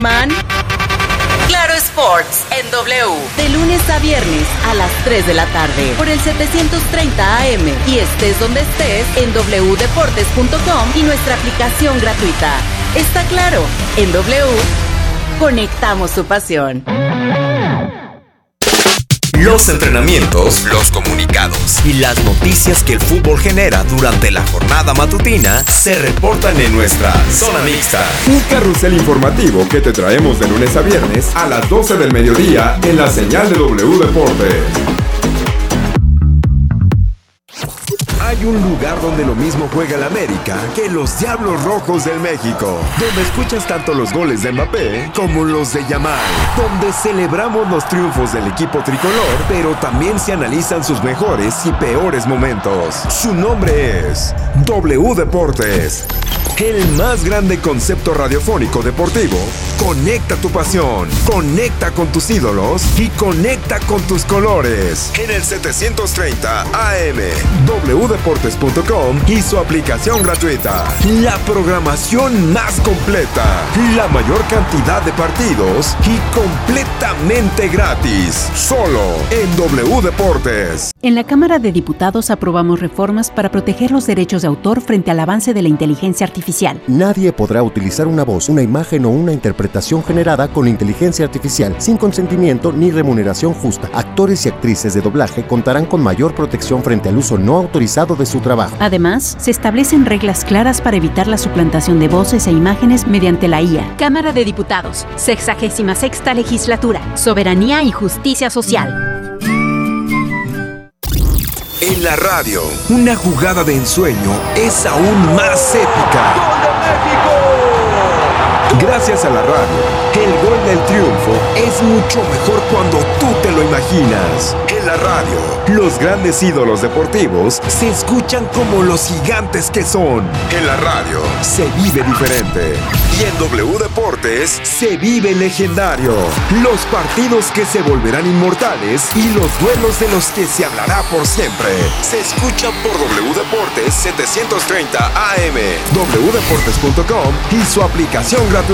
Man. Claro Sports en W. De lunes a viernes a las 3 de la tarde por el 730 AM y estés donde estés en wdeportes.com y nuestra aplicación gratuita. Está claro, en W conectamos tu pasión. Los entrenamientos, los comunicados y las noticias que el fútbol genera durante la jornada matutina se reportan en nuestra Zona Mixta. Un carrusel informativo que te traemos de lunes a viernes a las 12 del mediodía en la señal de W Deportes. Hay un lugar donde lo mismo juega el América que los Diablos Rojos del México, donde escuchas tanto los goles de Mbappé como los de Yamal, donde celebramos los triunfos del equipo tricolor, pero también se analizan sus mejores y peores momentos. Su nombre es W Deportes, el más grande concepto radiofónico deportivo. Conecta tu pasión, conecta con tus ídolos y conecta con tus colores. En el 730 AM, wdeportes.com y su aplicación gratuita. La programación más completa, la mayor cantidad de partidos y completamente gratis. Solo en W Deportes. En la Cámara de Diputados aprobamos reformas para proteger los derechos de autor frente al avance de la inteligencia artificial. Nadie podrá utilizar una voz, una imagen o una interpretación generada con inteligencia artificial sin consentimiento ni remuneración justa. Actores y actrices de doblaje contarán con mayor protección frente al uso no autorizado de su trabajo. Además, se establecen reglas claras para evitar la suplantación de voces e imágenes mediante la IA. Cámara de Diputados, 66ª Legislatura, Soberanía y Justicia Social. En la radio, una jugada de ensueño es aún más épica. ¡Gol de México! Gracias a la radio, el gol del triunfo es mucho mejor cuando tú te lo imaginas. En la radio, los grandes ídolos deportivos se escuchan como los gigantes que son. En la radio, se vive diferente. Y en W Deportes, se vive legendario. Los partidos que se volverán inmortales y los duelos de los que se hablará por siempre. Se escuchan por W Deportes 730 AM, wdeportes.com y su aplicación gratuita.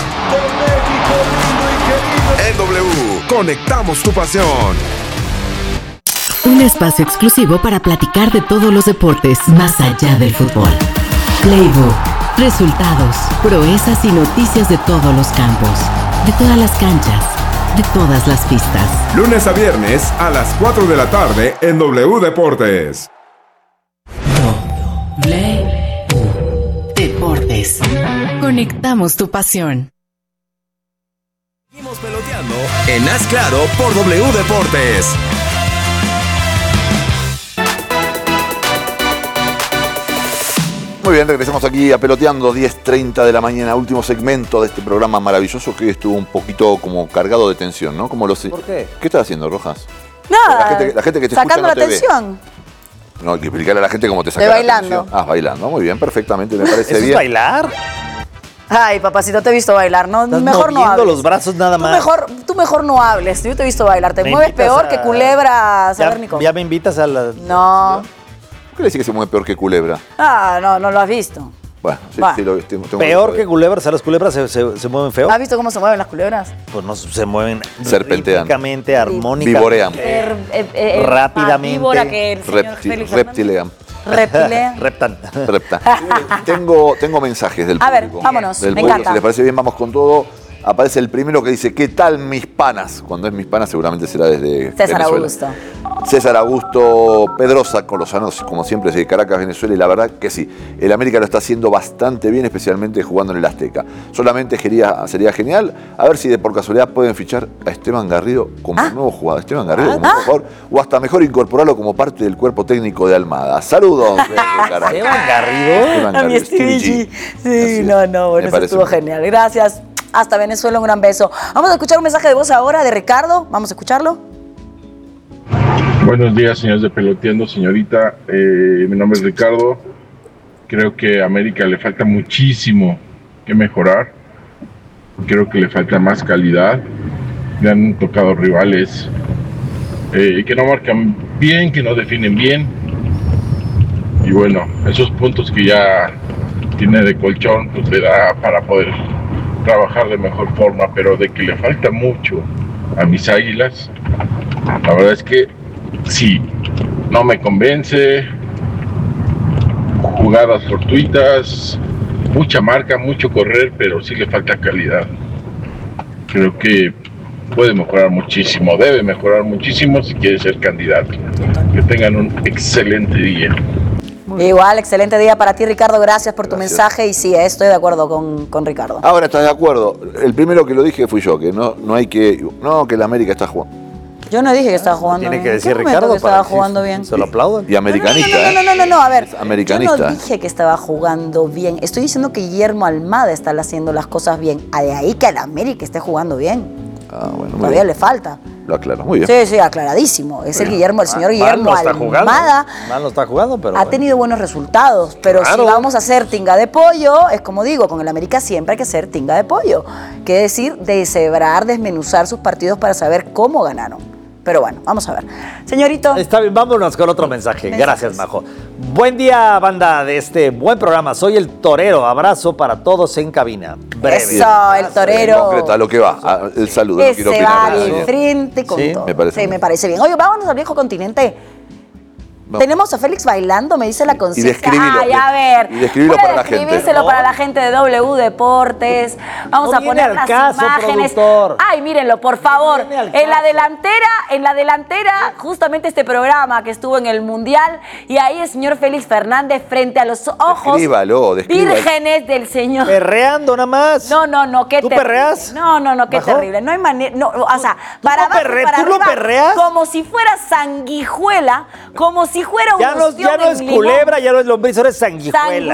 En W, conectamos tu pasión. Un espacio exclusivo para platicar de todos los deportes más allá del fútbol. Playbook, resultados, proezas y noticias de todos los campos, de todas las canchas, de todas las pistas. Lunes a viernes a las 4 de la tarde en W Deportes. W Deportes. Conectamos tu pasión. Seguimos peloteando en Haz Claro por W Deportes. Muy bien, regresamos aquí a Peloteando, 10:30 de la mañana, último segmento de este programa maravilloso que hoy estuvo un poquito como cargado de tensión, ¿no? Como los... ¿Por qué? ¿Qué estás haciendo, Rojas? Nada, la gente que te sacando escucha no la te tensión. Ve. No, hay que explicarle a la gente cómo te saca Estoy la bailando. tensión. Ah, bailando, muy bien, perfectamente, me parece ¿Eso bien. es bailar? Ay, papacito, te he visto bailar, ¿no? Estás Mejor no moviendo hables. los brazos nada más. Tú mejor no hables, yo te he visto bailar. Te Me mueves invitas peor a- que culebra a saber ni cómo. Ya me invitas a la... No. ¿Por qué le decís que se mueve peor que culebra? Ah, no lo has visto. Bueno, sí, Va. sí lo tengo Peor que culebras, ¿a las culebras se mueven feo? ¿Has visto cómo se mueven las culebras? Pues no, se mueven Serpentean. rítmicamente, armónicamente. Vivorean. Rápidamente. Más víbora que el señor Félix Hernández. Reptilean. Reptilean. Reptan. Tengo mensajes del A ver, público. vámonos, Del me pueblo. encanta. Si les parece bien, vamos con todo. Aparece el primero que dice, ¿qué tal mis panas? Cuando es mis panas seguramente será desde César Venezuela. Augusto. César Augusto Pedrosa, colosanos, como siempre, desde Caracas, Venezuela, y la verdad que sí, el América lo está haciendo bastante bien, especialmente jugando en el Azteca. Solamente sería genial a ver si por casualidad pueden fichar a Esteban Garrido como nuevo jugador. Esteban Garrido como nuevo jugador, o hasta mejor incorporarlo como parte del cuerpo técnico de Almada. Saludos. ¿Esteban Garrido? A mi Stevie G. Sí, bueno, eso estuvo genial. Gracias. Hasta Venezuela, un gran beso. Vamos a escuchar un mensaje de voz ahora de Ricardo. Vamos a escucharlo. Buenos días, señores de Peloteando, señorita. Mi nombre es Ricardo. Creo que a América le falta muchísimo que mejorar. Creo que le falta más calidad. Le han tocado rivales que no marcan bien, que no definen bien. Y bueno, esos puntos que ya tiene de colchón, pues le da para poder trabajar de mejor forma, pero de que le falta mucho a mis Águilas, la verdad es que sí, no me convence. Jugadas fortuitas, mucha marca, mucho correr, pero sí le falta calidad. Creo que puede mejorar muchísimo, debe mejorar muchísimo si quiere ser candidato. Que tengan un excelente día. Igual, excelente día para ti, Ricardo. Gracias por tu mensaje. Y sí, estoy de acuerdo con Ricardo. Ahora estás de acuerdo. El primero que lo dije fui yo, que no hay que. No, que la América está jugando. Yo no dije que estaba jugando bien. Tiene que decir Ricardo que estaba jugando bien. Se lo aplauden. Y americanista. No, a ver. Americanista. Yo no dije que estaba jugando bien. Estoy diciendo que Guillermo Almada está haciendo las cosas bien. De ahí que a la América esté jugando bien. Bueno, todavía le falta. Lo aclaro, muy bien. Sí, aclaradísimo. Es el señor Guillermo Almada. Mal no está jugando, pero ha tenido buenos resultados. Pero si vamos a hacer tinga de pollo, es como digo, con el América siempre hay que ser tinga de pollo. Que decir, deshebrar, desmenuzar sus partidos para saber cómo ganaron. Pero bueno, vamos a ver. Señorito. Está bien, vámonos con otro mensaje. Gracias, Majo. Buen día, banda de este buen programa. Soy el Torero. Abrazo para todos en cabina. Breve. Eso, el Torero. Concreta, lo que va. El saludo. Que se va de frente con todo. Me parece bien. Oye, vámonos al viejo continente. Tenemos a Félix bailando, me dice la conciencia. A ver. Y describilo para la gente. Describíselo para la gente de W Deportes. Vamos a poner las imágenes. Productor. Ay, mírenlo, por favor. En la delantera, justamente este programa que estuvo en el Mundial. Y ahí el señor Félix Fernández frente a los ojos vírgenes del señor. Perreando nada más. No, qué terrible. ¿Tú perreas? No, qué terrible. No hay manera. No, o sea, para abajo, para arriba. ¿Tú lo perreas? Como si fuera sanguijuela, como si fuera un ostión. Ya no es culebra, ya no es lombriz, ahora es sanguijuela.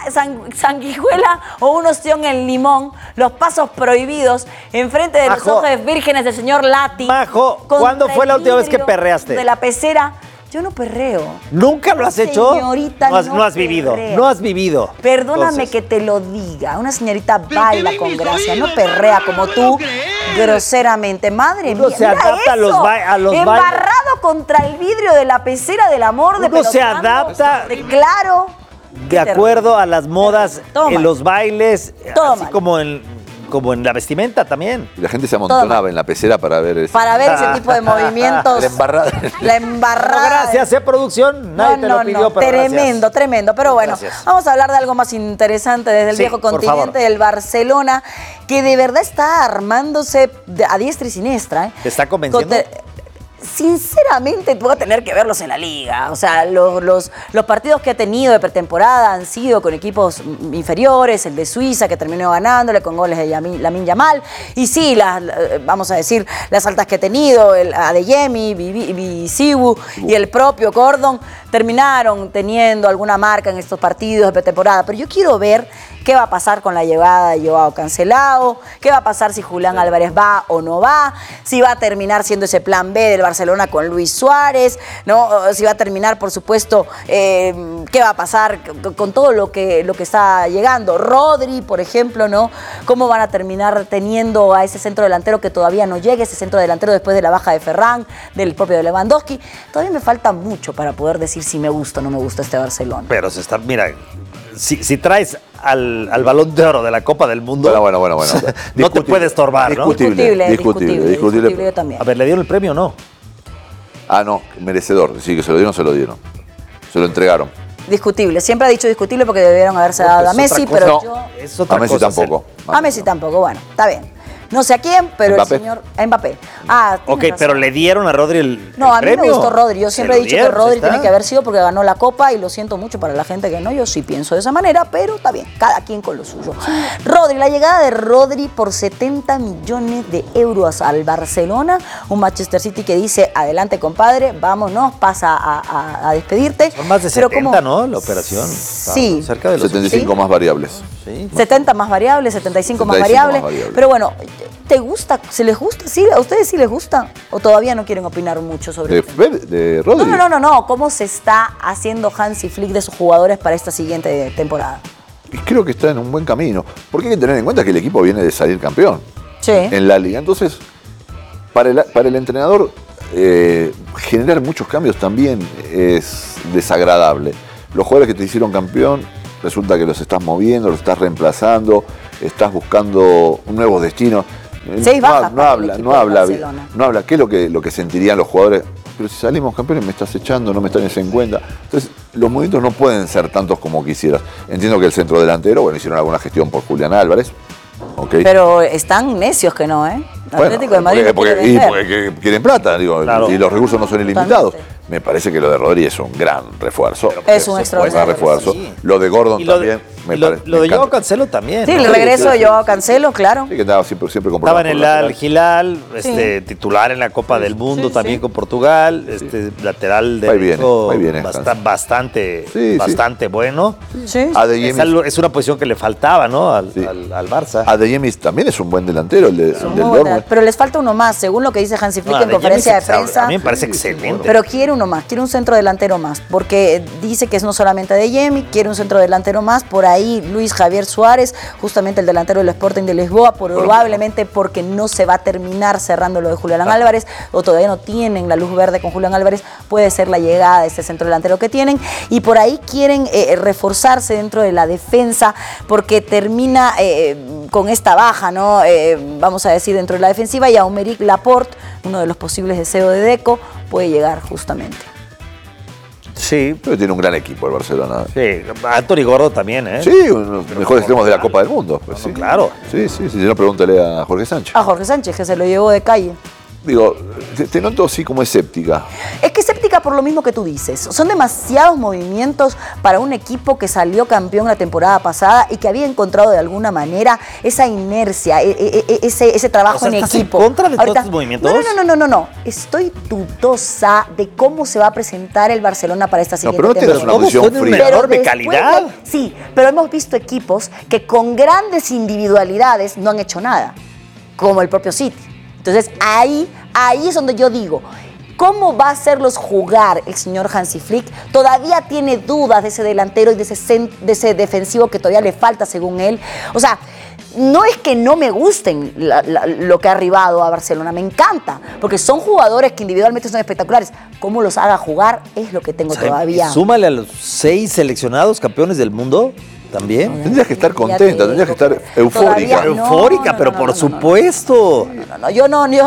Sanguijuela o un ostión en limón, los pasos prohibidos enfrente de los ojos vírgenes del señor Lati. Majo, ¿cuándo fue la última vez que perreaste? De la pecera. Yo no perreo. ¿Nunca lo has hecho? Señorita, no has vivido. No has vivido. Perdóname que te lo diga. Una señorita baila con gracia, no perrea como tú, groseramente. Madre mía, se adapta a los bailes. Embarrado contra el vidrio de la pecera del amor de Uno se adapta. Claro. De acuerdo a las modas en los bailes, así mal. como en la vestimenta también. Y la gente se amontonaba en la pecera para ver ese tipo de movimientos. La embarrada. Gracias, producción. Nadie te lo pidió, pero tremendo. Pero bueno, vamos a hablar de algo más interesante desde el viejo continente, del Barcelona, que de verdad está armándose a diestra y siniestra. ¿Te está convenciendo? Sinceramente, voy a tener que verlos en la liga. O sea, los partidos que ha tenido de pretemporada han sido con equipos inferiores, el de Suiza, que terminó ganándole con goles de Lamine Yamal. Y sí, vamos a decir, las altas que ha tenido, el Adeyemi, Bisibu y el propio Gordon, terminaron teniendo alguna marca en estos partidos de pretemporada. Pero yo quiero ver qué va a pasar con la llegada de Joao Cancelao, qué va a pasar si Julián Álvarez va o no va, si va a terminar siendo ese plan B del Barcelona con Luis Suárez, ¿no? Si va a terminar, por supuesto, qué va a pasar con todo lo que está llegando. Rodri, por ejemplo, ¿no? ¿Cómo van a terminar teniendo a ese centro delantero que todavía no llegue, ese centro delantero después de la baja de Ferran, del propio Lewandowski? Todavía me falta mucho para poder decir si me gusta o no me gusta este Barcelona. Pero mira, si traes al Balón de Oro de la Copa del Mundo, bueno. no te puede estorbar, ¿no? Discutible también. A ver, ¿le dieron el premio o no? No, merecedor. Sí, que se lo dieron. Se lo entregaron. Discutible. Siempre ha dicho discutible porque debieron haberse dado a Messi, pero a Messi tampoco. A Messi tampoco, bueno, está bien. No sé a quién, pero Mbappé. El señor Mbappé. Ok, pero le dieron a Rodri el premio. No, a mí me gustó Rodri. Yo siempre he dicho que Rodri tiene que haber sido porque ganó la Copa y lo siento mucho para la gente que no. Yo sí pienso de esa manera, pero está bien. Cada quien con lo suyo. Rodri, la llegada de Rodri por 70 millones de euros al Barcelona. Un Manchester City que dice, adelante compadre, vámonos, pasa a despedirte. Son más de 70, ¿no? La operación. Sí. Cerca de los 75 más variables. Sí. 70 más variables, 75 más variables. Pero bueno, ¿te gusta? ¿Se les gusta? ¿Sí? ¿A ustedes sí les gusta? ¿O todavía no quieren opinar mucho sobre esto? ¿De Rodri? No. ¿Cómo se está haciendo Hansi Flick de sus jugadores para esta siguiente temporada? Creo que está en un buen camino. Porque hay que tener en cuenta que el equipo viene de salir campeón en la liga. Entonces, para el entrenador, generar muchos cambios también es desagradable. Los jugadores que te hicieron campeón, resulta que los estás moviendo, los estás reemplazando. estás buscando un nuevo destino. 6 bajas no habla. ¿Qué es lo que sentirían los jugadores? Pero si salimos campeones me estás echando, no me estás en cuenta. Entonces, los movimientos no pueden ser tantos como quisieras. Entiendo que el centro delantero, bueno, hicieron alguna gestión por Julián Álvarez. Okay. Pero están necios que no, ¿eh? Atlético de Madrid porque quieren plata, digo, claro. Y los recursos no son ilimitados. Me parece que lo de Rodri es un gran refuerzo. Es un extraordinario refuerzo. Sí. Lo de Gordon también. Lo de Joao Cancelo también. Sí, el regreso de Joao Cancelo, claro. Sí, que estaba siempre con Estaba en el Al Hilal, Sí. titular en la Copa del Mundo también con Portugal, lateral derecho bastante bueno. Sí. Es una posición que le faltaba, ¿no? Al Barça. Adeyemi también es un buen delantero, el del Dortmund. Pero les falta uno más, según lo que dice Hansi Flick en conferencia de prensa. A mí me parece excelente. Pero quiere uno más, quiere un centro delantero más, porque dice que es no solamente Adeyemi, quiere un centro delantero más. Por ahí Luis Javier Suárez, justamente el delantero del Sporting de Lisboa, probablemente porque no se va a terminar cerrando lo de Julián Álvarez, o todavía no tienen la luz verde con Julián Álvarez, puede ser la llegada de este centro delantero que tienen. Y por ahí quieren reforzarse dentro de la defensa, porque termina con esta baja, ¿no? Vamos a decir, dentro de la defensiva, y Aymeric Laporte, uno de los posibles deseos de Deco, puede llegar justamente. Sí. Pero tiene un gran equipo el Barcelona. Sí, Anthony Gordo también, ¿eh? Sí, uno de los mejores extremos de la Copa del Mundo. Pues, sí. Claro. Sí, si no, pregúntale a Jorge Sánchez. A Jorge Sánchez, que se lo llevó de calle. Digo, te noto así como escéptica. Es que escéptica por lo mismo que tú dices. Son demasiados movimientos para un equipo que salió campeón la temporada pasada y que había encontrado de alguna manera esa inercia, ese trabajo en ¿estás equipo. en contra de todos estos movimientos? No. Estoy dudosa de cómo se va a presentar el Barcelona para esta siguiente pero no tienes temporada. una posición fría. Una enorme calidad. Sí, pero hemos visto equipos que con grandes individualidades no han hecho nada, como el propio City. Entonces, ahí es donde yo digo, ¿cómo va a hacerlos jugar el señor Hansi Flick? Todavía tiene dudas de ese delantero y de ese defensivo que todavía le falta, según él. O sea, no es que no me gusten lo que ha arribado a Barcelona, me encanta, porque son jugadores que individualmente son espectaculares. ¿Cómo los haga jugar? Es lo que tengo todavía. Súmale a los 6 seleccionados campeones del mundo. ¿También? Tendrías que estar contenta, tendrías que estar eufórica. Eufórica, pero por supuesto. Yo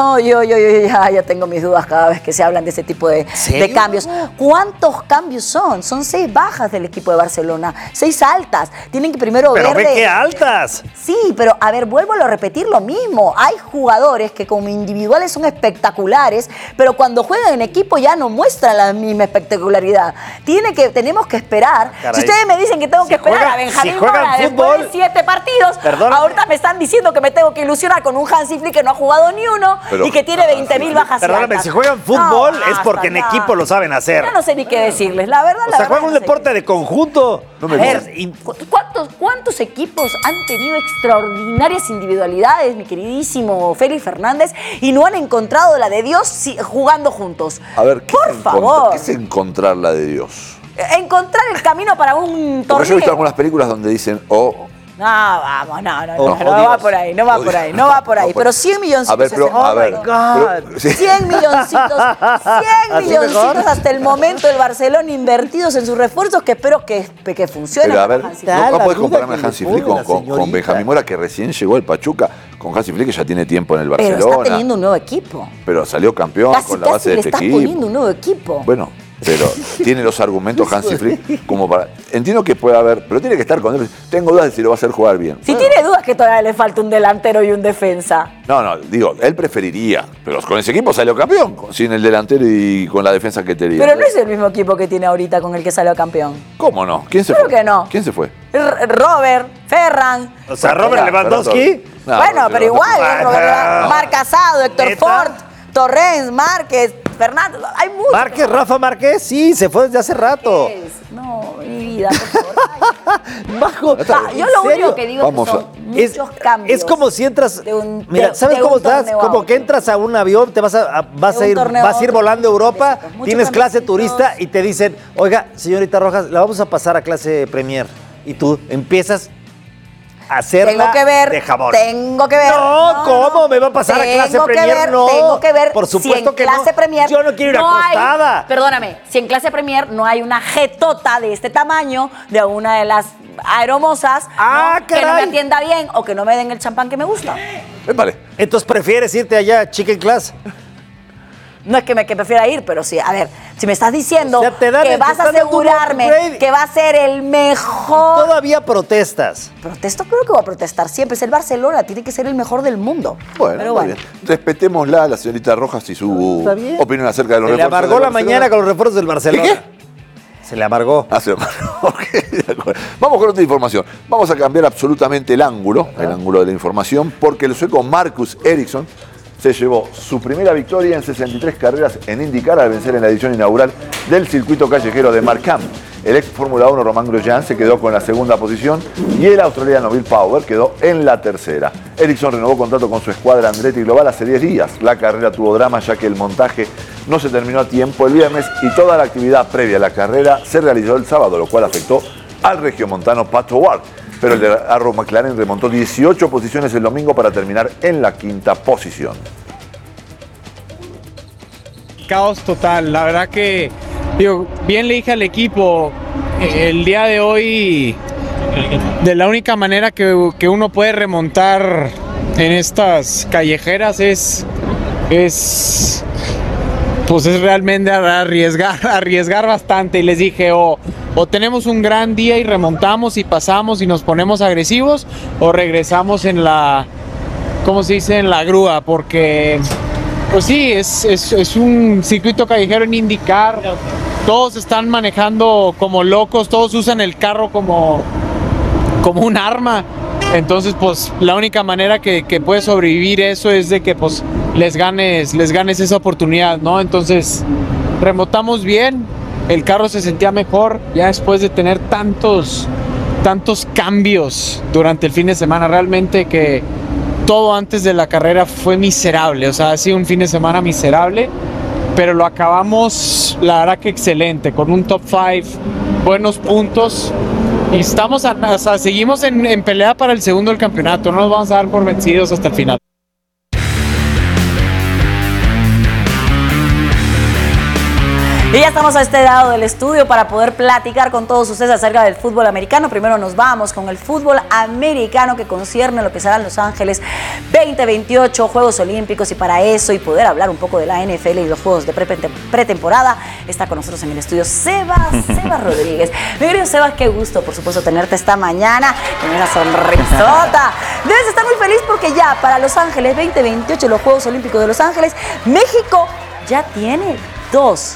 ya tengo mis dudas cada vez que se hablan de ese tipo de cambios. ¿Cuántos cambios son? Son 6 bajas del equipo de Barcelona, 6 altas. Tienen que primero ver. Pero ve qué altas. Sí, pero a ver, vuelvo a repetir lo mismo. Hay jugadores que como individuales son espectaculares, pero cuando juegan en equipo ya no muestran la misma espectacularidad. Tenemos que esperar. Caray. Si ustedes me dicen que tengo que esperar a Benjamín Mora después de 7 partidos, ahorita me están diciendo que me tengo que ilusionar con un Hansi Flick que no ha jugado ni uno y que tiene 20.000 bajas. Perdóname, si juegan fútbol es porque en equipo lo saben hacer. Yo no sé ni qué decirles, la verdad. Juegan un deporte de conjunto. No me ¿Cuántos equipos han tenido extraordinarias individualidad, mi queridísimo Félix Fernández, y no han encontrado la de Dios jugando juntos? A ver, por favor. ¿Qué es encontrar la de Dios? Encontrar el camino para un torneo. Porque yo he visto algunas películas donde dicen, no va por ahí. Pero 100 milloncitos. A ver, pero, 100 milloncitos hasta el momento del Barcelona invertidos en sus refuerzos, que espero que funcionen. Pero a ver, no puedes compararme a Hansi Flick con Benjamín Mora, que recién llegó al Pachuca, con Hansi Flick, que ya tiene tiempo en el Barcelona. Pero está teniendo un nuevo equipo. Pero salió campeón con la base de este equipo. Estás poniendo un nuevo equipo. Bueno, pero tiene los argumentos Hansi Flick como para... Entiendo que puede haber, pero tiene que estar con él. Tengo dudas de si lo va a hacer jugar bien. Si tiene dudas que todavía le falta un delantero y un defensa. No, digo, él preferiría, pero con ese equipo salió campeón, sin el delantero y con la defensa que tenía. Pero no es el mismo equipo que tiene ahorita con el que salió campeón. ¿Cómo no? ¿Quién se Creo fue? que no. ¿Quién se fue? Robert, Ferran. O sea, Robert Lewandowski. Bueno, pero igual, Marc Casado, Héctor Ford, Torrens, Márquez, Fernando, hay muchos. Márquez, Rafa Márquez, sí, se fue desde hace rato. No, mi vida, por favor. Bajo. Yo lo único que digo es que son muchos cambios. Es como si entras. Mira, ¿sabes cómo estás? Como que entras a un avión, te vas a ir volando a Europa, tienes clase turista y te dicen, oiga, señorita Rojas, la vamos a pasar a clase Premier. Y tú empiezas. hacerla de jamón. Tengo que ver. No, ¿cómo? ¿Me va a pasar a clase Premier? No. Tengo que ver. Por supuesto si que clase no. Premier Yo no quiero ir acostada. Perdóname, si en clase Premier no hay una jetota de este tamaño de una de las aeromosas que no me atienda bien o que no me den el champán que me gusta. Vale. Entonces, ¿prefieres irte allá, chicken class? No es que me prefiera ir, pero sí, a ver, si me estás diciendo que vas a te asegurarme que va a ser el mejor... Todavía protestas. Protesto, creo que voy a protestar siempre. Es el Barcelona, tiene que ser el mejor del mundo. Bueno, pero muy bien. Respetémosla, la señorita Rojas, y su opinión acerca de los refuerzos. Se le amargó la mañana con los refuerzos del Barcelona. ¿Qué? Se le amargó. Se le amargó. Okay, de acuerdo. Vamos con otra información. Vamos a cambiar absolutamente el ángulo de la información, porque el sueco Marcus Ericsson se llevó su primera victoria en 63 carreras en IndyCar al vencer en la edición inaugural del circuito callejero de Markham. El ex Fórmula 1 Romain Grosjean se quedó con la segunda posición y el australiano Bill Power quedó en la tercera. Ericsson renovó contrato con su escuadra Andretti Global hace 10 días. La carrera tuvo drama ya que el montaje no se terminó a tiempo el viernes y toda la actividad previa a la carrera se realizó el sábado, lo cual afectó al regiomontano Pat Howard. Pero el de Arrow McLaren remontó 18 posiciones el domingo para terminar en la quinta posición. Caos total, la verdad que bien le dije al equipo el día de hoy, de la única manera que uno puede remontar en estas callejeras es realmente arriesgar bastante, y les dije o tenemos un gran día y remontamos y pasamos y nos ponemos agresivos, o regresamos en la, ¿cómo se dice?, en la grúa, porque pues sí, es un circuito callejero en IndyCar, todos están manejando como locos, todos usan el carro como un arma. Entonces, pues la única manera que puedes sobrevivir eso es de que pues les ganes esa oportunidad, ¿no? Entonces, remontamos bien, el carro se sentía mejor ya después de tener tantos cambios durante el fin de semana. Realmente que todo antes de la carrera fue miserable, o sea, ha sido un fin de semana miserable, pero lo acabamos, la verdad que excelente, con un top 5, buenos puntos. Y seguimos en pelea para el segundo del campeonato, no nos vamos a dar por vencidos hasta el final. Y ya estamos a este lado del estudio para poder platicar con todos ustedes acerca del fútbol americano. Primero nos vamos con el fútbol americano que concierne lo que serán Los Ángeles 2028, Juegos Olímpicos, y para eso y poder hablar un poco de la NFL y los juegos de pretemporada, está con nosotros en el estudio Sebas Rodríguez. Mi querido Sebas, qué gusto, por supuesto, tenerte esta mañana con una sonrisota. Debes estar muy feliz porque ya para Los Ángeles 2028, los Juegos Olímpicos de Los Ángeles, México ya tiene dos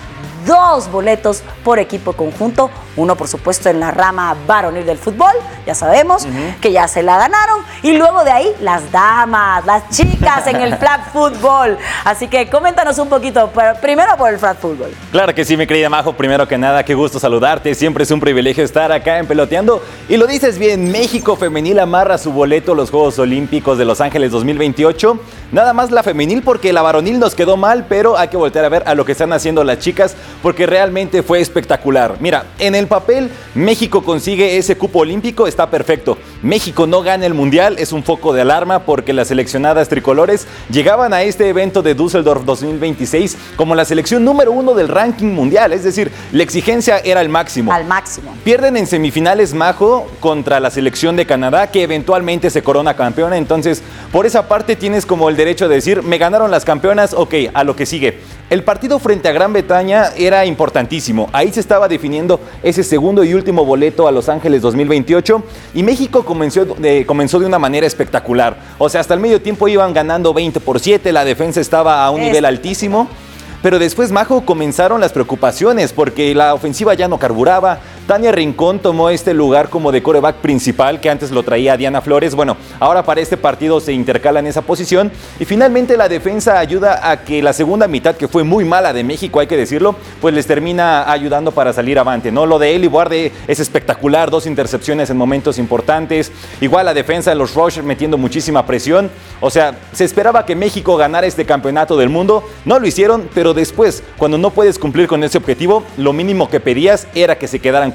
boletos por equipo conjunto. Uno, por supuesto, en la rama varonil del fútbol, ya sabemos que ya se la ganaron. Y luego de ahí, las damas, las chicas en el flag football. Así que coméntanos un poquito, primero por el flag football. Claro que sí, mi querida Majo. Primero que nada, qué gusto saludarte. Siempre es un privilegio estar acá en Peloteando. Y lo dices bien, México femenil amarra su boleto a los Juegos Olímpicos de Los Ángeles 2028. Nada más la femenil, porque la varonil nos quedó mal, pero hay que voltear a ver a lo que están haciendo las chicas, porque realmente fue espectacular. Mira, en el papel, México consigue ese cupo olímpico, está perfecto. México no gana el mundial, es un foco de alarma, porque las seleccionadas tricolores llegaban a este evento de Düsseldorf 2026 como la selección número 1 del ranking mundial, es decir, la exigencia era al máximo. Al máximo. Pierden en semifinales, Majo, contra la selección de Canadá, que eventualmente se corona campeona. Entonces, por esa parte tienes como el derecho de decir, me ganaron las campeonas, ok, a lo que sigue. El partido frente a Gran Bretaña era importantísimo. Ahí se estaba definiendo ese segundo y último boleto a Los Ángeles 2028 y México comenzó de una manera espectacular. O sea, hasta el medio tiempo iban ganando 20-7, la defensa estaba a un nivel altísimo. Pero después, Majo, comenzaron las preocupaciones porque la ofensiva ya no carburaba. Tania Rincón tomó este lugar como de quarterback principal, que antes lo traía Diana Flores. Bueno, ahora para este partido se intercala en esa posición. Y finalmente la defensa ayuda a que la segunda mitad, que fue muy mala de México, hay que decirlo, pues les termina ayudando para salir avante, ¿no? Lo de Eli Boarde es espectacular, 2 intercepciones en momentos importantes. Igual la defensa de los Rushers metiendo muchísima presión. O sea, se esperaba que México ganara este campeonato del mundo. No lo hicieron, pero después, cuando no puedes cumplir con ese objetivo, lo mínimo que pedías era que se quedaran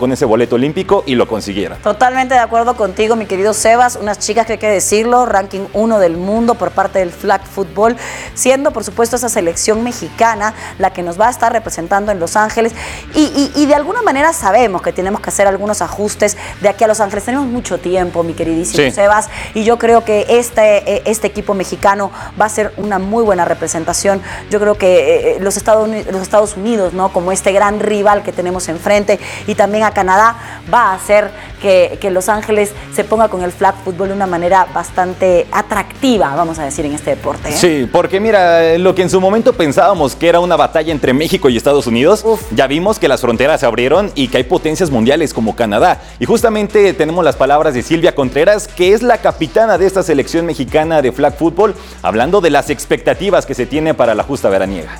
con ese boleto olímpico y lo consiguieran. Totalmente de acuerdo contigo, mi querido Sebas. Unas chicas que hay que decirlo, ranking 1 del mundo por parte del flag football, siendo por supuesto esa selección mexicana la que nos va a estar representando en Los Ángeles y de alguna manera sabemos que tenemos que hacer algunos ajustes de aquí a Los Ángeles. Tenemos mucho tiempo, mi queridísimo Sebas, y yo creo que este equipo mexicano va a ser una muy buena representación. Yo creo que los Estados Unidos, ¿no?, como este gran rival que tenemos enfrente, y también a Canadá, va a hacer que Los Ángeles se ponga con el flag football de una manera bastante atractiva, vamos a decir, en este deporte, ¿eh? Sí, porque mira, lo que en su momento pensábamos que era una batalla entre México y Estados Unidos, ya vimos que las fronteras se abrieron y que hay potencias mundiales como Canadá. Y justamente tenemos las palabras de Silvia Contreras, que es la capitana de esta selección mexicana de flag football, hablando de las expectativas que se tiene para la justa veraniega.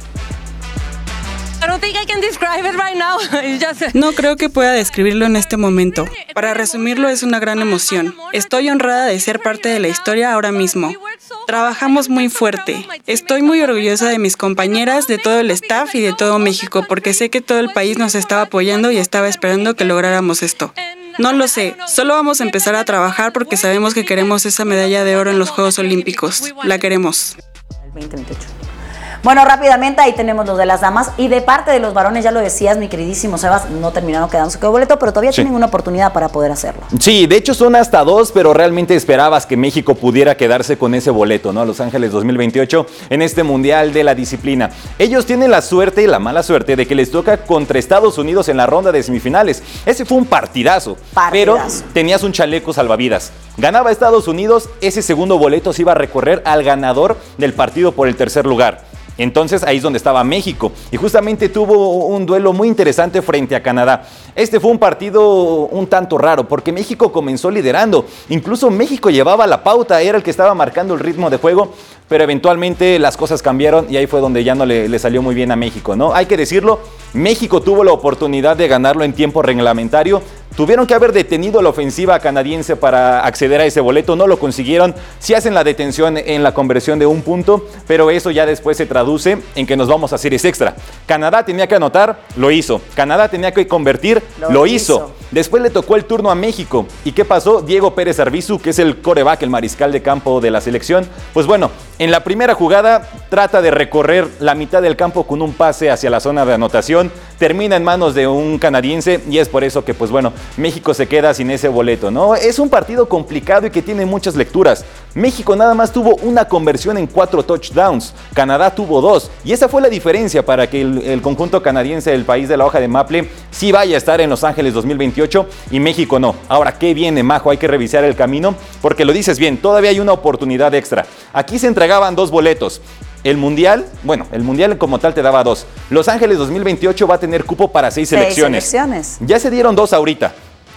No creo que pueda describirlo en este momento. Para resumirlo, es una gran emoción. Estoy honrada de ser parte de la historia ahora mismo. Trabajamos muy fuerte. Estoy muy orgullosa de mis compañeras, de todo el staff y de todo México, porque sé que todo el país nos estaba apoyando y estaba esperando que lográramos esto. No lo sé, solo vamos a empezar a trabajar porque sabemos que queremos esa medalla de oro en los Juegos Olímpicos. La queremos. 2028. Bueno, rápidamente ahí tenemos los de las damas, y de parte de los varones, ya lo decías, mi queridísimo Sebas, no terminaron quedándose con el boleto, pero todavía tienen una oportunidad para poder hacerlo. Sí, de hecho son hasta 2, pero realmente esperabas que México pudiera quedarse con ese boleto, ¿no? Los Ángeles 2028 en este Mundial de la disciplina. Ellos tienen la suerte y la mala suerte de que les toca contra Estados Unidos en la ronda de semifinales. Ese fue un partidazo. Pero tenías un chaleco salvavidas. Ganaba Estados Unidos, ese segundo boleto se iba a recorrer al ganador del partido por el tercer lugar. Entonces ahí es donde estaba México, y justamente tuvo un duelo muy interesante frente a Canadá. Este fue un partido un tanto raro porque México comenzó liderando, incluso México llevaba la pauta, era el que estaba marcando el ritmo de juego, pero eventualmente las cosas cambiaron y ahí fue donde ya no le salió muy bien a México, ¿no? Hay que decirlo, México tuvo la oportunidad de ganarlo en tiempo reglamentario. Tuvieron que haber detenido la ofensiva canadiense para acceder a ese boleto, no lo consiguieron. Sí hacen la detención en la conversión de un punto, pero eso ya después se traduce en que nos vamos a series extra. Canadá tenía que anotar, lo hizo. Canadá tenía que convertir, lo hizo. Después le tocó el turno a México. ¿Y qué pasó? Diego Pérez Arvizu, que es el quarterback, el mariscal de campo de la selección, pues bueno, en la primera jugada trata de recorrer la mitad del campo con un pase hacia la zona de anotación, termina en manos de un canadiense y es por eso que, pues bueno, México se queda sin ese boleto, ¿no? Es un partido complicado y que tiene muchas lecturas. México nada más tuvo una conversión en 4 touchdowns, Canadá tuvo 2, y esa fue la diferencia para que el conjunto canadiense, el país de la hoja de maple, sí vaya a estar en Los Ángeles 2028 y México no. Ahora, ¿qué viene, Majo? Hay que revisar el camino porque lo dices bien, todavía hay una oportunidad extra. Aquí se entregaban 2 boletos. El Mundial, bueno, el Mundial como tal te daba 2. Los Ángeles 2028 va a tener cupo para 6 selecciones. Ya se dieron 2 ahorita.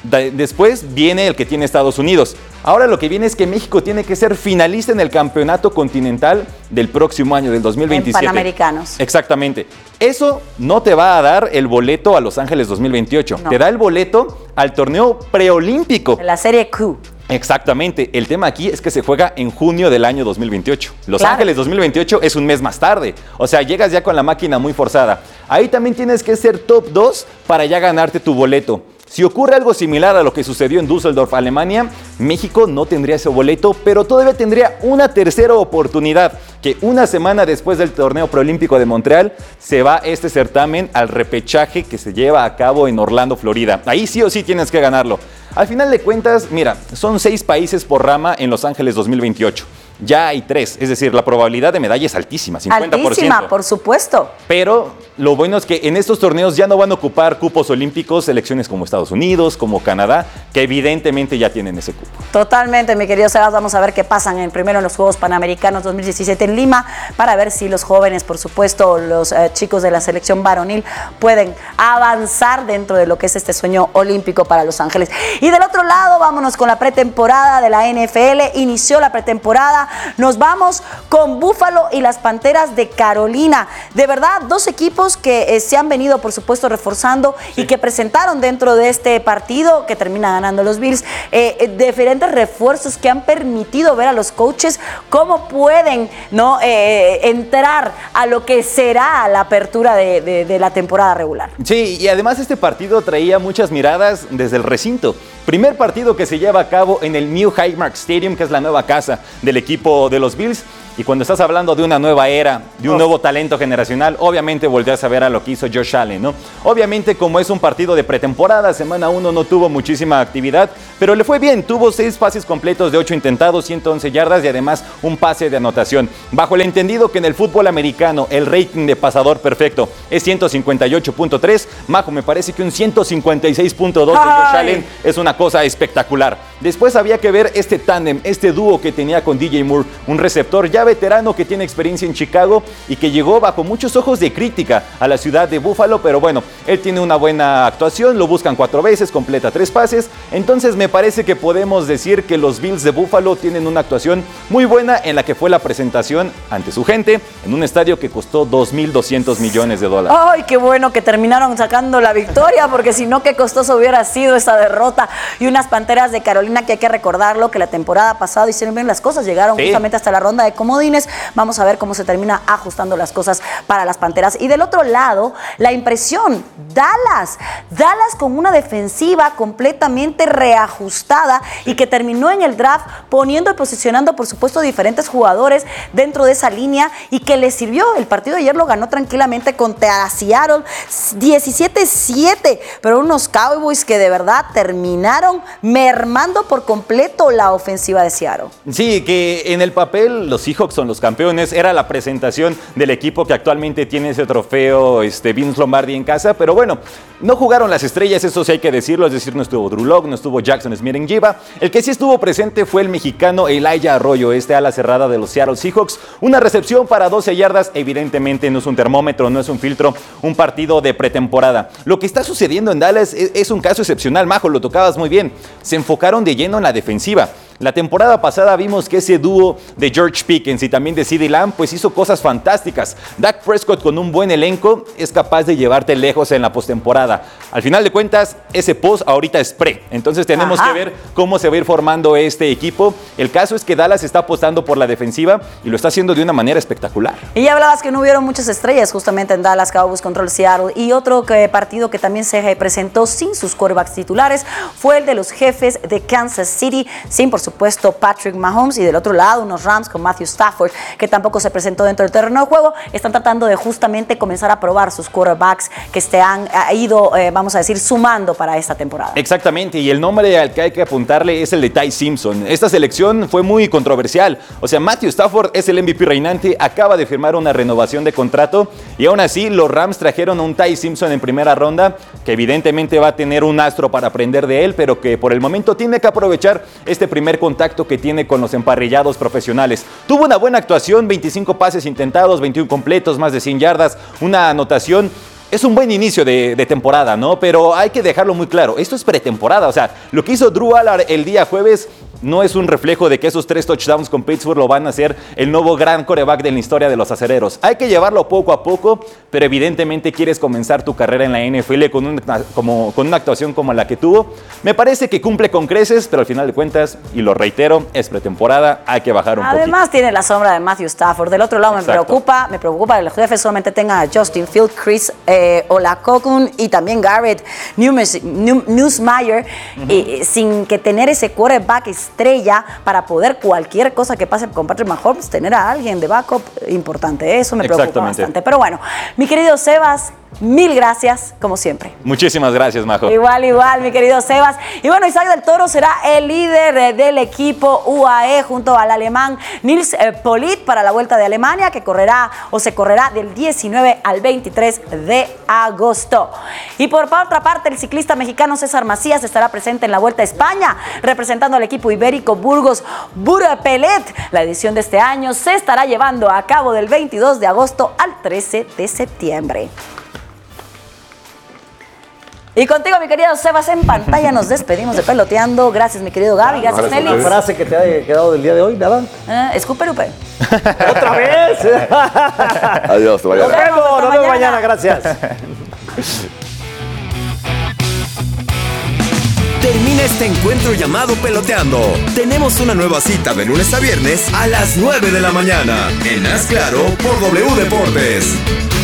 Después viene el que tiene Estados Unidos. Ahora lo que viene es que México tiene que ser finalista en el campeonato continental del próximo año, del 2027. En Panamericanos. Exactamente. Eso no te va a dar el boleto a Los Ángeles 2028. No. Te da el boleto al torneo preolímpico. De la Serie Q. Exactamente. El tema aquí es que se juega en junio del año 2028. Los Ángeles 2028 es un mes más tarde. O sea, llegas ya con la máquina muy forzada. Ahí también tienes que ser top 2 para ya ganarte tu boleto. Si ocurre algo similar a lo que sucedió en Düsseldorf, Alemania, México no tendría ese boleto, pero todavía tendría una tercera oportunidad, que una semana después del torneo preolímpico de Montreal, se va este certamen al repechaje que se lleva a cabo en Orlando, Florida. Ahí sí o sí tienes que ganarlo. Al final de cuentas, mira, son 6 países por rama en Los Ángeles 2028. Ya hay 3, es decir, la probabilidad de medalla es altísima, 50%. Altísima, por supuesto. Pero lo bueno es que en estos torneos ya no van a ocupar cupos olímpicos selecciones como Estados Unidos, como Canadá, que evidentemente ya tienen ese cupo. Totalmente, mi querido Sebas. Vamos a ver qué pasan primero en los Juegos Panamericanos 2017 en Lima, para ver si los jóvenes, por supuesto, los chicos de la selección varonil pueden avanzar dentro de lo que es este sueño olímpico para Los Ángeles. Y del otro lado, vámonos con la pretemporada de la NFL. Inició la pretemporada. nos vamos con Búfalo y las Panteras de Carolina. De verdad, dos equipos que se han venido, por supuesto, reforzando y que presentaron dentro de este partido, que termina ganando los Bills, diferentes refuerzos que han permitido ver a los coaches cómo pueden, ¿no?, entrar a lo que será la apertura de la temporada regular. Sí, y además este partido traía muchas miradas desde el recinto. Primer partido que se lleva a cabo en el New Highmark Stadium, que es la nueva casa del equipo de los Bills. Y cuando estás hablando de una nueva era, de un nuevo talento generacional, obviamente volteas a ver a lo que hizo Josh Allen, ¿no? Obviamente, como es un partido de pretemporada, semana 1 no tuvo muchísima actividad, pero le fue bien. Tuvo 6 pases completos de 8 intentados, 111 yardas y además un pase de anotación. Bajo el entendido que en el fútbol americano el rating de pasador perfecto es 158.3, Majo, me parece que un 156.2 de Josh Allen es una cosa espectacular. Después había que ver este tándem, este dúo que tenía con DJ Moore, un receptor ya veterano que tiene experiencia en Chicago y que llegó bajo muchos ojos de crítica a la ciudad de Búfalo, pero bueno, él tiene una buena actuación, lo buscan 4 veces, completa 3 pases, entonces me parece que podemos decir que los Bills de Búfalo tienen una actuación muy buena en la que fue la presentación ante su gente en un estadio que costó $2.200 millones. ¡Ay, qué bueno que terminaron sacando la victoria! Porque si no, qué costoso hubiera sido esa derrota. Y unas Panteras de Carolina que hay que recordarlo, que la temporada pasada hicieron bien las cosas, llegaron justamente hasta la ronda de comodines. Vamos a ver cómo se termina ajustando las cosas para las Panteras. Y del otro lado, la impresión, Dallas con una defensiva completamente reajustada y que terminó en el draft poniendo y posicionando, por supuesto, diferentes jugadores dentro de esa línea y que le sirvió. El partido de ayer lo ganó tranquilamente contra Seattle 17-7, pero unos Cowboys que de verdad terminaron mermando por completo la ofensiva de Seattle. Sí, que en el papel los Seahawks son los campeones, era la presentación del equipo que actualmente tiene ese trofeo Vince Lombardi en casa, pero bueno, no jugaron las estrellas, eso sí hay que decirlo, es decir, no estuvo Drew Lock, no estuvo Jackson Smith-Njigba. El que sí estuvo presente fue el mexicano Elijah Arroyo, ala cerrada de los Seattle Seahawks, una recepción para 12 yardas, evidentemente no es un termómetro, no es un filtro, un partido de pretemporada. Lo que está sucediendo en Dallas es un caso excepcional, Majo, lo tocabas muy bien, se enfocaron de lleno en la defensiva. La temporada pasada vimos que ese dúo de George Pickens y también de CeeDee Lamb pues hizo cosas fantásticas. Dak Prescott con un buen elenco es capaz de llevarte lejos en la postemporada. Al final de cuentas, ese post ahorita es pre. Entonces tenemos que ver cómo se va a ir formando este equipo. El caso es que Dallas está apostando por la defensiva y lo está haciendo de una manera espectacular. Y ya hablabas que no hubieron muchas estrellas justamente en Dallas Cowboys contra el Seattle. Y otro partido que también se presentó sin sus quarterbacks titulares fue el de los Jefes de Kansas City, sin por supuesto Patrick Mahomes, y del otro lado unos Rams con Matthew Stafford, que tampoco se presentó dentro del terreno de juego. Están tratando de justamente comenzar a probar sus quarterbacks que se han ido, vamos a decir, sumando para esta temporada. Exactamente, y el nombre al que hay que apuntarle es el de Ty Simpson. Esta selección fue muy controversial, o sea, Matthew Stafford es el MVP reinante, acaba de firmar una renovación de contrato, y aún así los Rams trajeron a un Ty Simpson en primera ronda, que evidentemente va a tener un astro para aprender de él, pero que por el momento tiene que aprovechar este primer contacto que tiene con los emparrillados profesionales. Tuvo una buena actuación, 25 pases intentados, 21 completos, más de 100 yardas, una anotación. Es un buen inicio de temporada, ¿no? Pero hay que dejarlo muy claro, esto es pretemporada, o sea, lo que hizo Drew Allard el día jueves no es un reflejo de que esos 3 touchdowns con Pittsburgh lo van a hacer el nuevo gran quarterback de la historia de los acereros. Hay que llevarlo poco a poco, pero evidentemente quieres comenzar tu carrera en la NFL con una actuación como la que tuvo. Me parece que cumple con creces, pero al final de cuentas, y lo reitero, es pretemporada, hay que bajar un poquito. Además tiene la sombra de Matthew Stafford. Del otro lado me preocupa que los Jefes solamente tengan a Justin Fields, Chris Olakokun y también Garrett Nussmeier, sin que tener ese quarterback estrella para poder cualquier cosa que pase con Patrick Mahomes, tener a alguien de backup importante. Eso me preocupa bastante. Pero bueno, mi querido Sebas, mil gracias, como siempre. Muchísimas gracias, Majo. Igual, mi querido Sebas. Y bueno, Isaac del Toro será el líder del equipo UAE junto al alemán Nils Politt para la Vuelta de Alemania, que se correrá del 19 al 23 de agosto. Y por otra parte, el ciclista mexicano César Macías estará presente en la Vuelta a España, representando al equipo ibérico Burgos Burpelet. La edición de este año se estará llevando a cabo del 22 de agosto al 13 de septiembre. Y contigo, mi querido Sebas, en pantalla nos despedimos de Peloteando. Gracias, mi querido Gaby. Gracias, Nelly. ¿La frase que te ha quedado del día de hoy, nada? Escuperupe. ¡Otra vez! Adiós, Nos vemos mañana. Gracias. Termina este encuentro llamado Peloteando. Tenemos una nueva cita de lunes a viernes a las 9 de la mañana. En Haz Claro por W Deportes.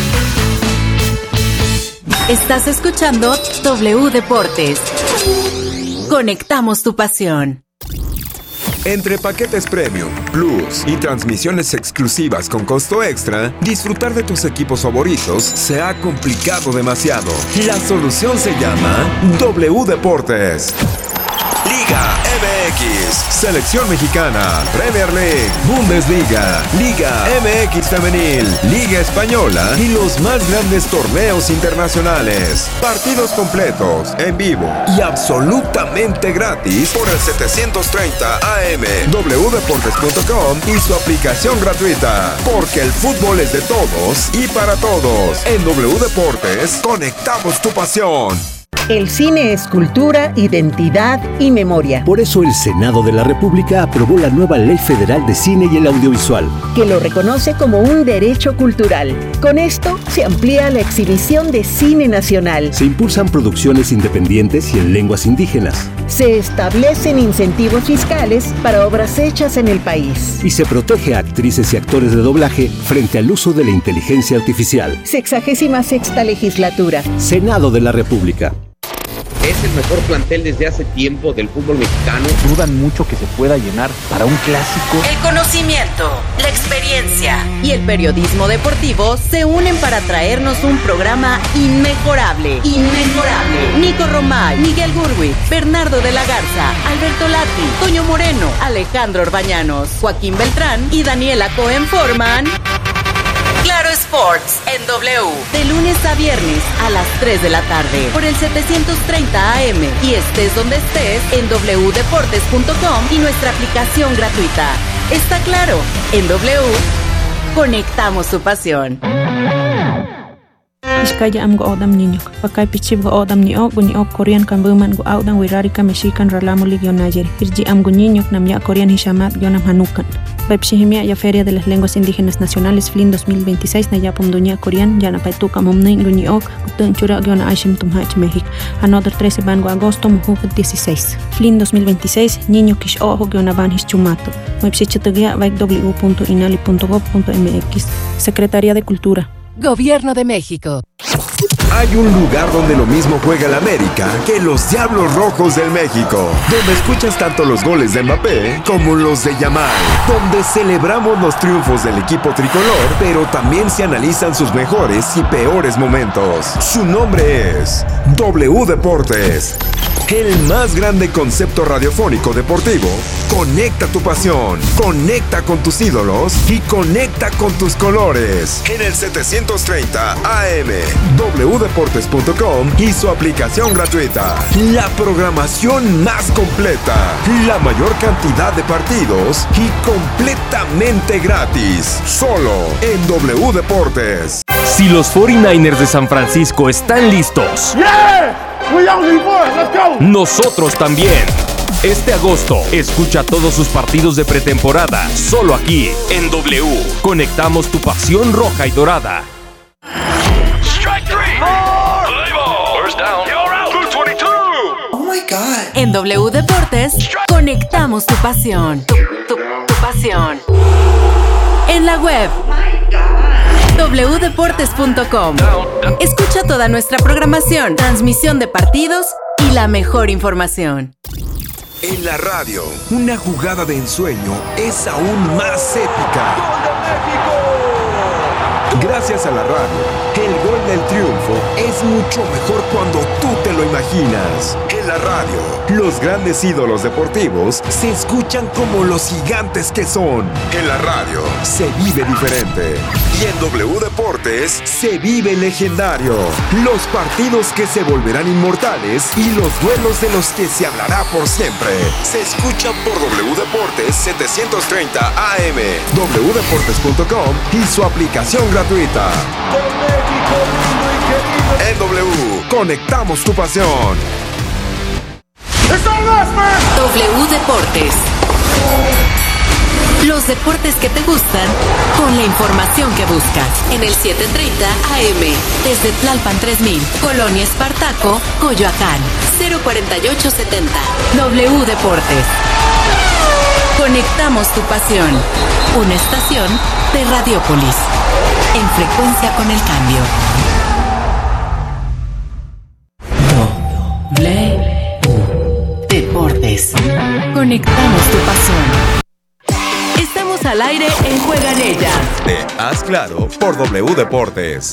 Estás escuchando W Deportes. Conectamos tu pasión. Entre paquetes Premium, Plus y transmisiones exclusivas con costo extra, disfrutar de tus equipos favoritos se ha complicado demasiado. La solución se llama W Deportes. Liga MX, Selección Mexicana, Premier League, Bundesliga, Liga MX Femenil, Liga Española y los más grandes torneos internacionales. Partidos completos, en vivo y absolutamente gratis por el 730 AM, wdeportes.com y su aplicación gratuita. Porque el fútbol es de todos y para todos. En W Deportes, conectamos tu pasión. El cine es cultura, identidad y memoria. Por eso el Senado de la República aprobó la nueva Ley Federal de Cine y el Audiovisual, que lo reconoce como un derecho cultural. Con esto se amplía la exhibición de cine nacional. Se impulsan producciones independientes y en lenguas indígenas. Se establecen incentivos fiscales para obras hechas en el país. Y se protege a actrices y actores de doblaje frente al uso de la inteligencia artificial. 66ª legislatura. Senado de la República. Es el mejor plantel desde hace tiempo del fútbol mexicano. Dudan mucho que se pueda llenar para un clásico. El conocimiento, la experiencia y el periodismo deportivo se unen para traernos un programa inmejorable. Nico Romay, Miguel Gurwitz, Bernardo de la Garza, Alberto Lati, Toño Moreno, Alejandro Orbañanos, Joaquín Beltrán y Daniela Cohen forman Claro Sports en W, de lunes a viernes a las 3 de la tarde por el 730 AM y estés donde estés en wdeportes.com y nuestra aplicación gratuita. Está claro, en W conectamos tu pasión. Iskaya am go odam niño, pakai pichib go odam ni ok Korean kan buman go audan wirarika mexican ralamo ligio nayer. Irji am go niño nam ya Korean hishamat yonam hanukan. Pepsihimia ya Feria de las Lenguas Indígenas Nacionales FLIN 2026 na yapum dunia Korean ya na paituka momni guni ok utun chura yona aishim tumhach México. Another 13 van go agosto muhu 16. FLIN 2026 niño kish ojo yona van hischumato. Mepsichatugia vaik w.inali.gov.mx. Secretaría de Cultura. Gobierno de México. Hay un lugar donde lo mismo juega el América que los Diablos Rojos del México, donde escuchas tanto los goles de Mbappé como los de Yamal, donde celebramos los triunfos del equipo tricolor, pero también se analizan sus mejores y peores momentos. Su nombre es W Deportes. El más grande concepto radiofónico deportivo. Conecta tu pasión, conecta con tus ídolos y conecta con tus colores. En el 730 AM, wdeportes.com y su aplicación gratuita. La programación más completa, la mayor cantidad de partidos y completamente gratis. Solo en W Deportes. Si los 49ers de San Francisco están listos, nosotros también. Este agosto, escucha todos sus partidos de pretemporada, solo aquí, en W. Conectamos tu pasión roja y dorada. En W Deportes, conectamos tu pasión. Tu pasión. En la web wdeportes.com. Escucha toda nuestra programación, transmisión de partidos y la mejor información. En la radio, una jugada de ensueño es aún más épica. ¡Gol de México! Gracias a la radio, el gol del triunfo es mucho mejor cuando tú te lo imaginas. En la radio, los grandes ídolos deportivos se escuchan como los gigantes que son. En la radio, se vive diferente. Y en W Deportes, se vive legendario. Los partidos que se volverán inmortales y los duelos de los que se hablará por siempre. Se escuchan por W Deportes 730 AM, wdeportes.com y su aplicación gratuita. ¡Con México lindo y En W, conectamos tu pasión. W Deportes. Los deportes que te gustan con la información que buscas. En el 7:30 AM. Desde Tlalpan 3000, Colonia Espartaco, Coyoacán. 04870. W Deportes. Conectamos tu pasión. Una estación de Radiopolis. En frecuencia con el cambio. W Deportes. Conectamos tu pasión. Estamos al aire en Juega en Ella. De Haz Claro por W Deportes.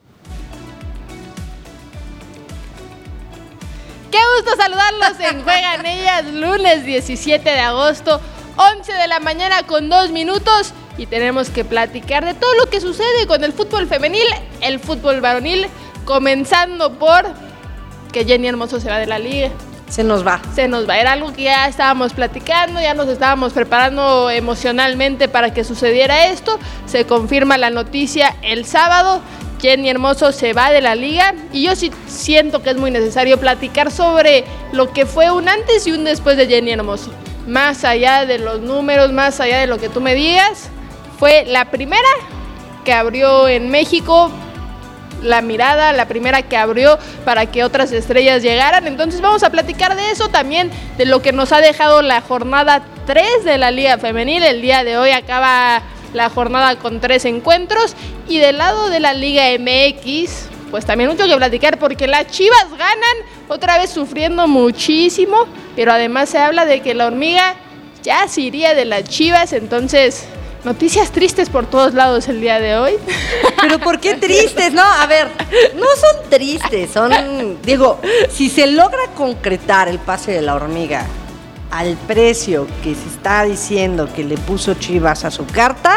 Qué gusto saludarlos en Juega en Ellas, lunes 17 de agosto, 11 de la mañana con 2 minutos. Y tenemos que platicar de todo lo que sucede con el fútbol femenil, el fútbol varonil, comenzando por que Jenny Hermoso se va de la liga. Se nos va. Era algo que ya estábamos platicando, ya nos estábamos preparando emocionalmente para que sucediera esto. Se confirma la noticia el sábado. Jenny Hermoso se va de la liga y yo sí siento que es muy necesario platicar sobre lo que fue un antes y un después de Jenny Hermoso. Más allá de los números, más allá de lo que tú me digas, fue la primera que abrió en México la mirada, la primera que abrió para que otras estrellas llegaran. Entonces vamos a platicar de eso, también de lo que nos ha dejado la jornada 3 de la Liga Femenil. El día de hoy acaba la jornada con 3 encuentros y del lado de la Liga MX, pues también mucho que platicar porque las Chivas ganan, otra vez sufriendo muchísimo, pero además se habla de que la hormiga ya se iría de las Chivas, entonces noticias tristes por todos lados el día de hoy. ¿Pero por qué tristes? No, a ver, no son tristes, son, digo, si se logra concretar el pase de la hormiga al precio que se está diciendo que le puso Chivas a su carta,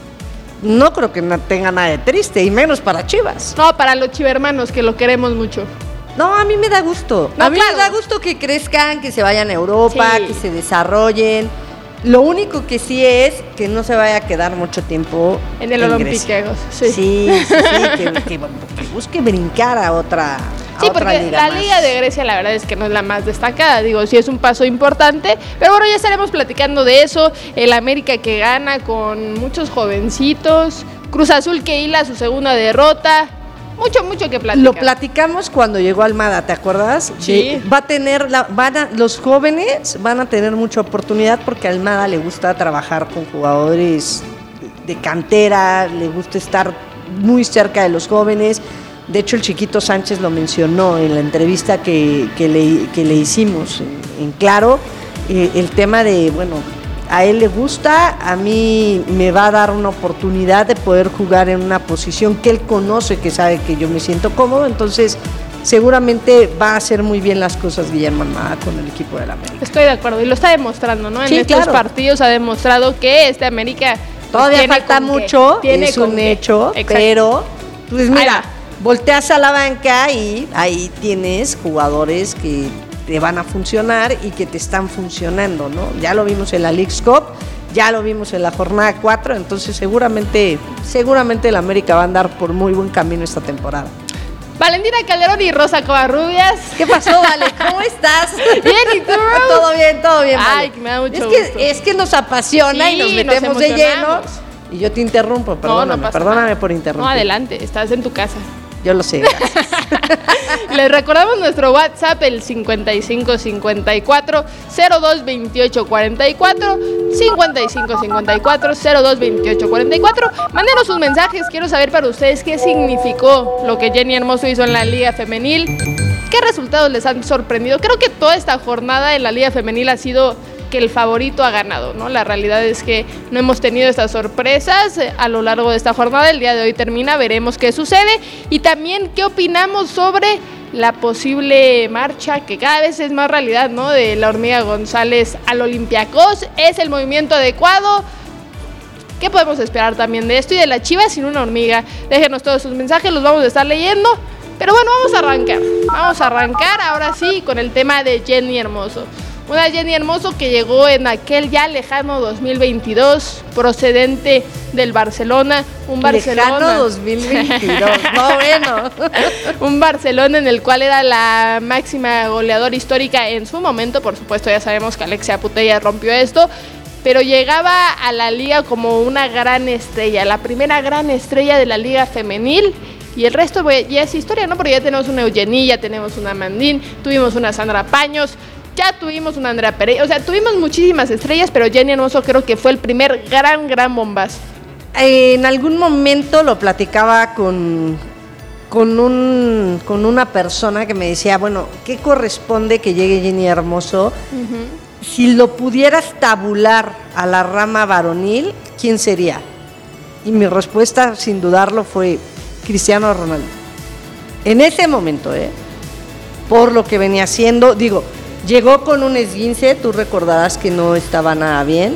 no creo que no tenga nada de triste, y menos para Chivas. No, para los chivermanos, que lo queremos mucho. No, a mí me da gusto. No, a mí claro. me da gusto que crezcan, que se vayan a Europa, Sí. que se desarrollen. Lo único que sí es que no se vaya a quedar mucho tiempo en el Olympique. Sí, que busque brincar a otra. Sí, porque la Liga de Grecia la verdad es que no es la más destacada, digo, sí es un paso importante, pero bueno, ya estaremos platicando de eso. El América que gana con muchos jovencitos, Cruz Azul que hila su segunda derrota, mucho que platicar. Lo platicamos cuando llegó Almada, ¿te acuerdas? Sí. Va a tener, los jóvenes van a tener mucha oportunidad porque a Almada le gusta trabajar con jugadores de cantera, le gusta estar muy cerca de los jóvenes. De hecho, el Chiquito Sánchez lo mencionó en la entrevista que le hicimos en Claro, el tema de, bueno, a él le gusta, a mí me va a dar una oportunidad de poder jugar en una posición que él conoce, que sabe que yo me siento cómodo, entonces seguramente va a hacer muy bien las cosas Guillermo Almada con el equipo del América. Estoy de acuerdo, y lo está demostrando, ¿no? En Sí, estos claro. partidos ha demostrado que este América Todavía falta mucho, es un hecho, Exacto. pero pues mira, volteas a la banca y ahí tienes jugadores que te van a funcionar y que te están funcionando, ¿no? Ya lo vimos en la Leagues Cup, ya lo vimos en la jornada 4, entonces seguramente el América va a andar por muy buen camino esta temporada. Valentina Calderón y Rosa Covarrubias. ¿Qué pasó, Vale? ¿Cómo estás? Bien, ¿y tú, Rose? Todo bien, Vale. Ay, que me da mucho gusto. Es que nos apasiona y nos Sí, metemos nos de lleno. emocionamos. Y yo te interrumpo, perdóname, pasa perdóname nada. por interrumpir. No, adelante, estás en tu casa. Yo lo sé, gracias. Les recordamos nuestro WhatsApp, el 5554 0228 44 5554 0228 44. Mándenos sus mensajes, quiero saber para ustedes qué significó lo que Jenny Hermoso hizo en la Liga Femenil, qué resultados les han sorprendido. Creo que toda esta jornada en la Liga Femenil ha sido que el favorito ha ganado, ¿no? La realidad es que no hemos tenido estas sorpresas a lo largo de esta jornada. El día de hoy termina, veremos qué sucede. Y también qué opinamos sobre la posible marcha, que cada vez es más realidad, ¿no? De la Hormiga González al Olympiacos. ¿Es el movimiento adecuado? ¿Qué podemos esperar también de esto y de la Chivas sin una hormiga? Déjenos todos sus mensajes, los vamos a estar leyendo. Pero bueno, vamos a arrancar ahora sí con el tema de Jenny Hermoso. Una Jenny Hermoso que llegó en aquel ya lejano 2022, procedente del Barcelona. Un Barcelona. Lejano 2022, no bueno. Un Barcelona en el cual era la máxima goleadora histórica en su momento. Por supuesto, ya sabemos que Alexia Putellas rompió esto. Pero llegaba a la liga como una gran estrella, la primera gran estrella de la liga femenil. Y el resto ya es historia, ¿no? Porque ya tenemos una Eugenie, ya tenemos una Mandín, tuvimos una Sandra Paños, ya tuvimos una Andrea Pereira. O sea, tuvimos muchísimas estrellas, pero Jenny Hermoso creo que fue el primer gran bombazo. En algún momento lo platicaba con una persona que me decía, bueno, ¿qué corresponde que llegue Jenny Hermoso? Si lo pudieras tabular a la rama varonil, ¿quién sería? Y mi respuesta, sin dudarlo, fue Cristiano Ronaldo. En ese momento, por lo que venía haciendo, digo, llegó con un esguince, tú recordarás que no estaba nada bien,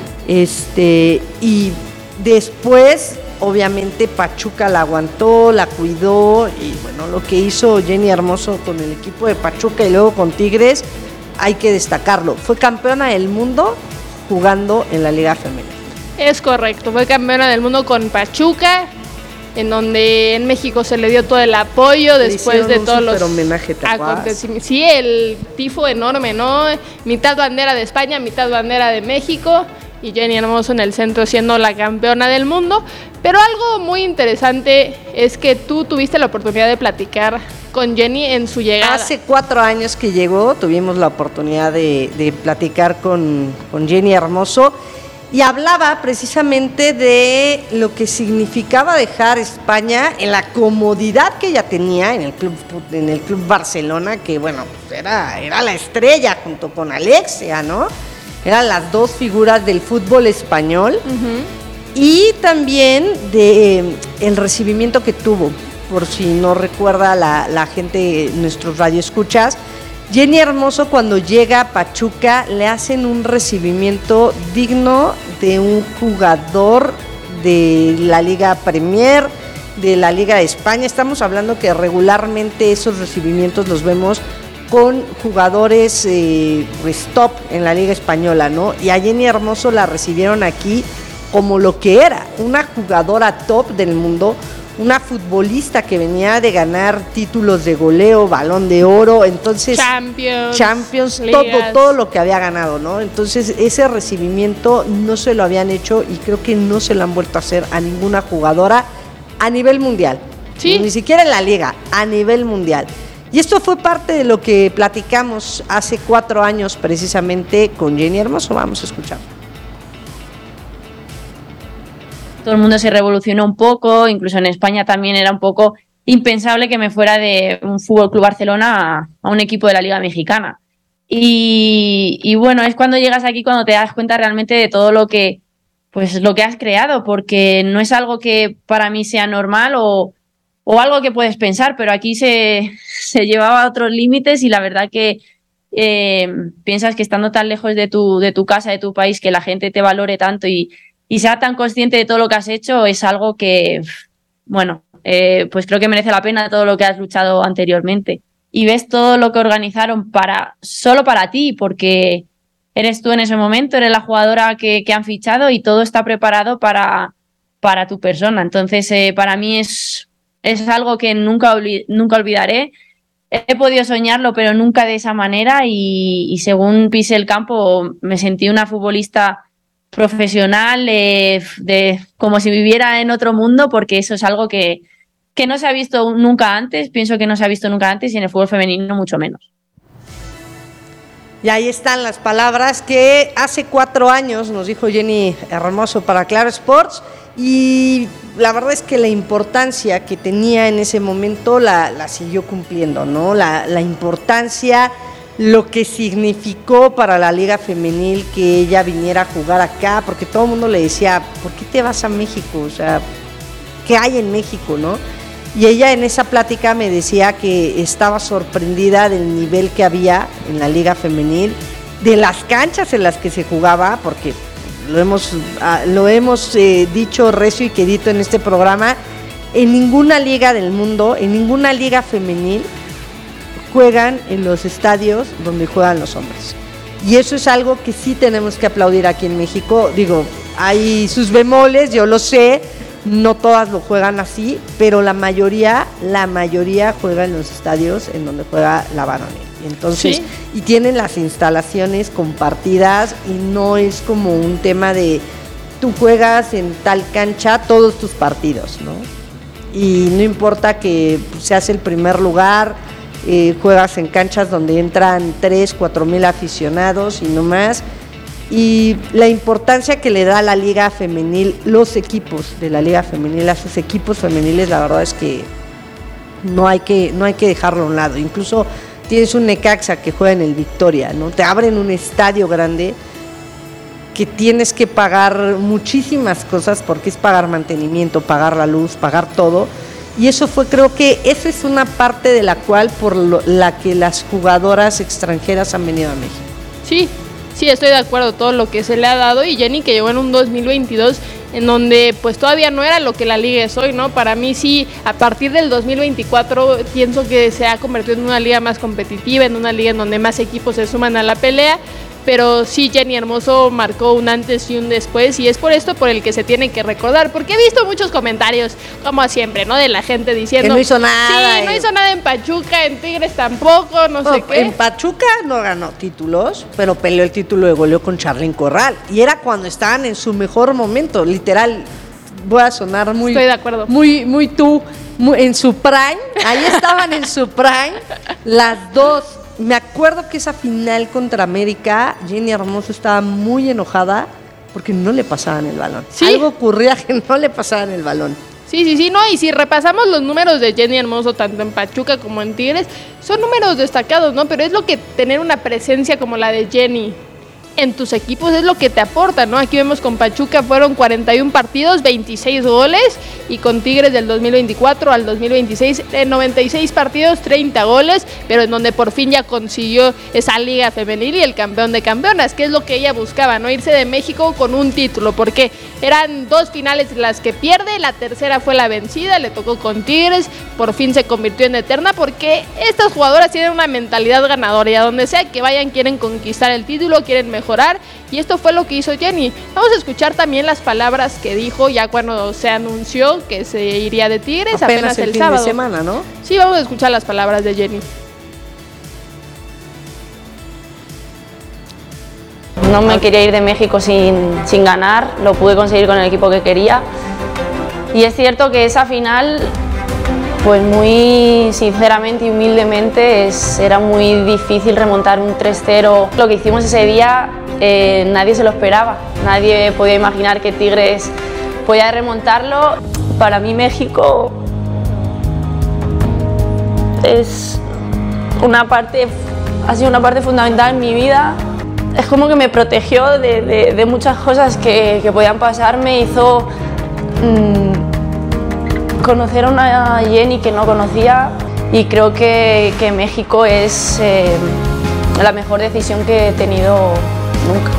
y después, obviamente, Pachuca la aguantó, la cuidó, y bueno, lo que hizo Jenny Hermoso con el equipo de Pachuca y luego con Tigres, hay que destacarlo. Fue campeona del mundo jugando en la Liga Femenina. Es correcto, fue campeona del mundo con Pachuca, en donde en México se le dio todo el apoyo después de todos los acontecimientos. Sí, el tifo enorme, ¿no? Mitad bandera de España, mitad bandera de México, y Jenny Hermoso en el centro siendo la campeona del mundo. Pero algo muy interesante es que tú tuviste la oportunidad de platicar con Jenny en su llegada. Hace 4 años que llegó, tuvimos la oportunidad de platicar con Jenny Hermoso, y hablaba precisamente de lo que significaba dejar España en la comodidad que ella tenía en el club Barcelona, que bueno, era la estrella junto con Alexia, ¿no? Eran las dos figuras del fútbol español. Y también de el recibimiento que tuvo, por si no recuerda la gente, nuestros radioescuchas, Jenny Hermoso cuando llega a Pachuca le hacen un recibimiento digno de un jugador de la Liga Premier, de la Liga de España. Estamos hablando que regularmente esos recibimientos los vemos con jugadores top en la Liga Española, ¿no? Y a Jenny Hermoso la recibieron aquí como lo que era, una jugadora top del mundo, una futbolista que venía de ganar títulos de goleo, Balón de Oro, entonces Champions, todo lo que había ganado, ¿no? Entonces ese recibimiento no se lo habían hecho y creo que no se lo han vuelto a hacer a ninguna jugadora a nivel mundial. ¿Sí? Ni siquiera en la liga, a nivel mundial. Y esto fue parte de lo que platicamos hace 4 años precisamente con Jenny Hermoso. Vamos a escuchar. Todo el mundo se revolucionó un poco, incluso en España también era un poco impensable que me fuera de un Fútbol Club Barcelona a un equipo de la Liga Mexicana. Y bueno, es cuando llegas aquí cuando te das cuenta realmente de todo lo que has creado, porque no es algo que para mí sea normal o algo que puedes pensar, pero aquí se llevaba a otros límites y la verdad que piensas que estando tan lejos de tu casa, de tu país, que la gente te valore tanto y sea tan consciente de todo lo que has hecho, es algo que, bueno, pues creo que merece la pena todo lo que has luchado anteriormente. Y ves todo lo que organizaron solo para ti, porque eres tú en ese momento, eres la jugadora que han fichado y todo está preparado para tu persona. Entonces, para mí es algo que nunca olvidaré. He podido soñarlo, pero nunca de esa manera y según pisé el campo me sentí una futbolista profesional, como si viviera en otro mundo, porque eso es algo que no se ha visto nunca antes, pienso que no se ha visto nunca antes y en el fútbol femenino mucho menos. Y ahí están las palabras que hace 4 años nos dijo Jenny Hermoso para Claro Sports, y la verdad es que la importancia que tenía en ese momento la siguió cumpliendo, ¿no? La importancia, lo que significó para la Liga Femenil que ella viniera a jugar acá, porque todo el mundo le decía, ¿por qué te vas a México? O sea, ¿qué hay en México, no? Y ella en esa plática me decía que estaba sorprendida del nivel que había en la Liga Femenil, de las canchas en las que se jugaba, porque lo hemos dicho recio y quedito en este programa, en ninguna liga del mundo, en ninguna liga femenil, juegan en los estadios donde juegan los hombres. Y eso es algo que sí tenemos que aplaudir aquí en México. Digo, hay sus bemoles, yo lo sé, no todas lo juegan así, pero la mayoría juega en los estadios en donde juega la varonil. Entonces, ¿sí? Y tienen las instalaciones compartidas y no es como un tema de tú juegas en tal cancha todos tus partidos, ¿no? Y no importa que seas el primer lugar, juegas en canchas donde entran 3-4 mil aficionados y no más. Y la importancia que le da a la liga femenil, los equipos de la liga femenil, a sus equipos femeniles, la verdad es que no hay que dejarlo a un lado. Incluso tienes un Necaxa que juega en el Victoria, ¿no? Te abren un estadio grande que tienes que pagar muchísimas cosas porque es pagar mantenimiento, pagar la luz, pagar todo. Y eso creo que esa es una parte de la cual la que las jugadoras extranjeras han venido a México. Sí, estoy de acuerdo, todo lo que se le ha dado, y Jenny que llegó en un 2022 en donde pues todavía no era lo que la liga es hoy, ¿no? Para mí sí, a partir del 2024 pienso que se ha convertido en una liga más competitiva, en una liga en donde más equipos se suman a la pelea. Pero sí, Jenny Hermoso marcó un antes y un después, y es por esto por el que se tiene que recordar, porque he visto muchos comentarios, como siempre, ¿no? De la gente diciendo que no hizo nada. Sí, no hizo nada en Pachuca, en Tigres tampoco, no sé qué. En Pachuca no ganó títulos, pero peleó el título de goleo con Charlyn Corral, y era cuando estaban en su mejor momento, literal. Voy a sonar muy... Estoy de acuerdo. Muy tú, en su prime, ahí estaban en su prime, las dos. Me acuerdo que esa final contra América, Jenny Hermoso estaba muy enojada porque no le pasaban el balón. ¿Sí? Algo ocurría que no le pasaban el balón. Sí, no, y si repasamos los números de Jenny Hermoso, tanto en Pachuca como en Tigres, son números destacados, ¿no? Pero es lo que tener una presencia como la de Jenny en tus equipos es lo que te aporta, ¿no? Aquí vemos con Pachuca fueron 41 partidos, 26 goles, y con Tigres del 2024 al 2026, 96 partidos, 30 goles, pero en donde por fin ya consiguió esa liga femenil y el campeón de campeonas, que es lo que ella buscaba, ¿no? Irse de México con un título, porque eran 2 finales las que pierde, la tercera fue la vencida, le tocó con Tigres, por fin se convirtió en eterna, porque estas jugadoras tienen una mentalidad ganadora, y a donde sea que vayan quieren conquistar el título, quieren mejorar, y esto fue lo que hizo Jenny. Vamos a escuchar también las palabras que dijo ya cuando se anunció que se iría de Tigres, apenas el fin sábado. De semana, ¿no? Sí, vamos a escuchar las palabras de Jenny. No me quería ir de México sin ganar, lo pude conseguir con el equipo que quería, y es cierto que esa final, pues muy sinceramente y humildemente, era muy difícil remontar un 3-0. Lo que hicimos ese día nadie se lo esperaba, nadie podía imaginar que Tigres podía remontarlo. Para mí México ha sido una parte fundamental en mi vida. Es como que me protegió de muchas cosas que podían pasar, me hizo conocer a una Jenny que no conocía, y creo que México es la mejor decisión que he tenido nunca.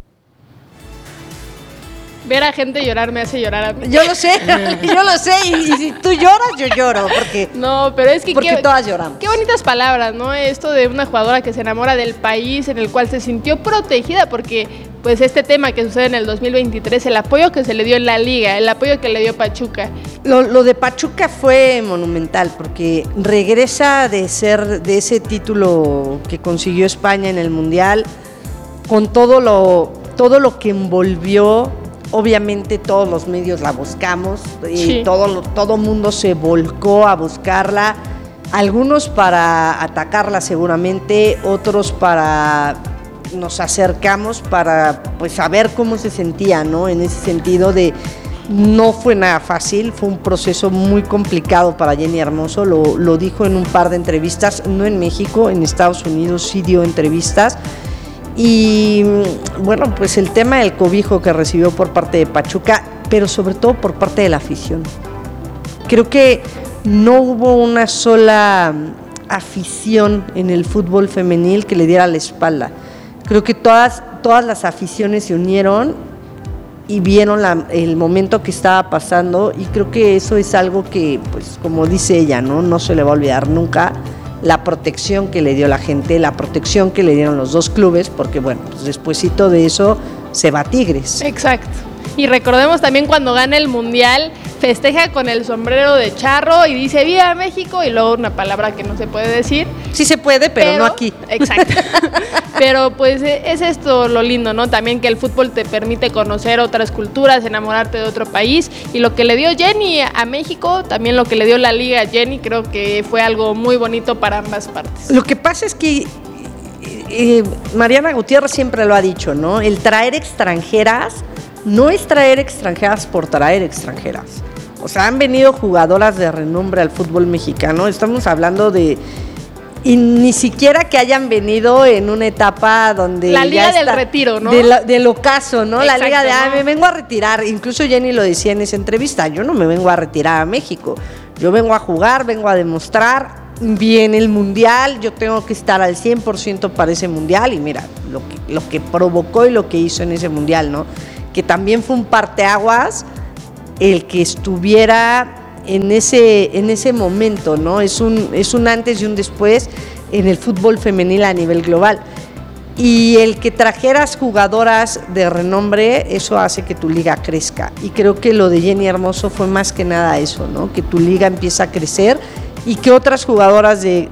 Ver a gente llorar me hace llorar a mí. Yo lo sé, y si tú lloras, yo lloro, porque no, pero es que todas lloramos. Qué bonitas palabras, ¿no? Esto de una jugadora que se enamora del país en el cual se sintió protegida, porque pues este tema que sucede en el 2023, el apoyo que se le dio en la liga, el apoyo que le dio Pachuca. Lo de Pachuca fue monumental, porque regresa de ese título que consiguió España en el Mundial, con todo lo que envolvió. Obviamente todos los medios la buscamos, sí. Todo mundo se volcó a buscarla, algunos para atacarla seguramente, otros nos acercamos para pues saber cómo se sentía, ¿no? En ese sentido no fue nada fácil, fue un proceso muy complicado para Jenny Hermoso, lo dijo en un par de entrevistas, no en México, en Estados Unidos sí dio entrevistas. Y bueno, pues el tema del cobijo que recibió por parte de Pachuca, pero sobre todo por parte de la afición. Creo que no hubo una sola afición en el fútbol femenil que le diera la espalda. Creo que todas las aficiones se unieron y vieron el momento que estaba pasando, y creo que eso es algo que, pues como dice ella, no se le va a olvidar nunca. la protección que le dio la gente, la protección que le dieron los dos clubes, porque bueno, pues despuesito de eso se va Tigres. Exacto. Y recordemos también cuando gana el Mundial, festeja con el sombrero de charro y dice ¡Viva México! Y luego una palabra que no se puede decir. Sí se puede, pero no aquí. Exacto. Pero pues es esto lo lindo, ¿no? También que el fútbol te permite conocer otras culturas, enamorarte de otro país. Y lo que le dio Jenny a México, también lo que le dio la Liga a Jenny, creo que fue algo muy bonito para ambas partes. Lo que pasa es que Mariana Gutiérrez siempre lo ha dicho, ¿no? El traer extranjeras no es traer extranjeras por traer extranjeras. O sea, han venido jugadoras de renombre al fútbol mexicano. Estamos hablando de... Y ni siquiera que hayan venido en una etapa donde... La liga del retiro, ¿no? Del ocaso, ¿no? Exacto, la liga de, ¿no? Me vengo a retirar. Incluso Jenny lo decía en esa entrevista, yo no me vengo a retirar a México. Yo vengo a jugar, vengo a demostrar. Viene el Mundial, yo tengo que estar al 100% para ese Mundial. Y mira, lo que provocó y lo que hizo en ese Mundial, ¿no? Que también fue un parteaguas el que estuviera en ese momento, ¿no? Es un antes y un después en el fútbol femenil a nivel global. Y el que trajeras jugadoras de renombre, eso hace que tu liga crezca. Y creo que lo de Jenny Hermoso fue más que nada eso, ¿no? Que tu liga empieza a crecer y que otras jugadoras de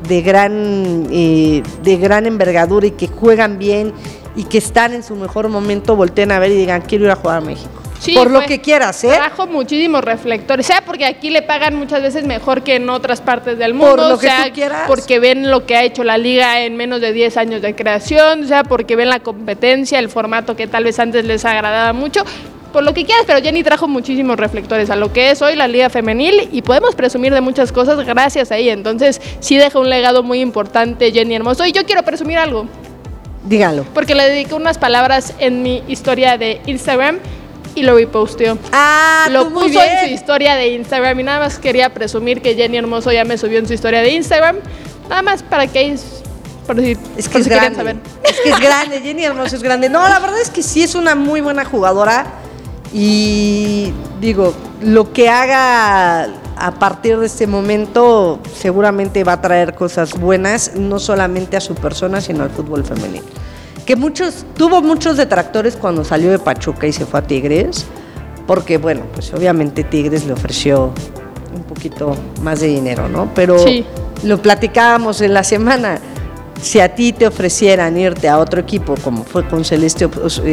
gran envergadura y que juegan bien y que están en su mejor momento volteen a ver y digan, quiero ir a jugar a México. Sí, por lo que quieras, ¿eh? Trajo muchísimos reflectores, sea porque aquí le pagan muchas veces mejor que en otras partes del mundo, por lo que sea tú quieras, porque ven lo que ha hecho la liga en menos de 10 años de creación, sea porque ven la competencia, el formato que tal vez antes les agradaba mucho, por lo que quieras, pero Jenny trajo muchísimos reflectores a lo que es hoy la liga femenil y podemos presumir de muchas cosas gracias a ella, entonces sí deja un legado muy importante Jenny Hermoso y yo quiero presumir algo. Dígalo. Porque le dediqué unas palabras en mi historia de Instagram y lo reposteó. Lo puso en su historia de Instagram y nada más quería presumir que Jenny Hermoso ya me subió en su historia de Instagram. Nada más para que por decir, es que es grande. Saber. Es que es grande, Jenny Hermoso es grande. No, la verdad es que sí es una muy buena jugadora y digo, lo que haga a partir de este momento seguramente va a traer cosas buenas, no solamente a su persona, sino al fútbol femenino. Que tuvo muchos detractores cuando salió de Pachuca y se fue a Tigres, porque bueno, pues obviamente Tigres le ofreció un poquito más de dinero, ¿no? Pero sí, lo platicábamos en la semana. Si a ti te ofrecieran irte a otro equipo, como fue con Celeste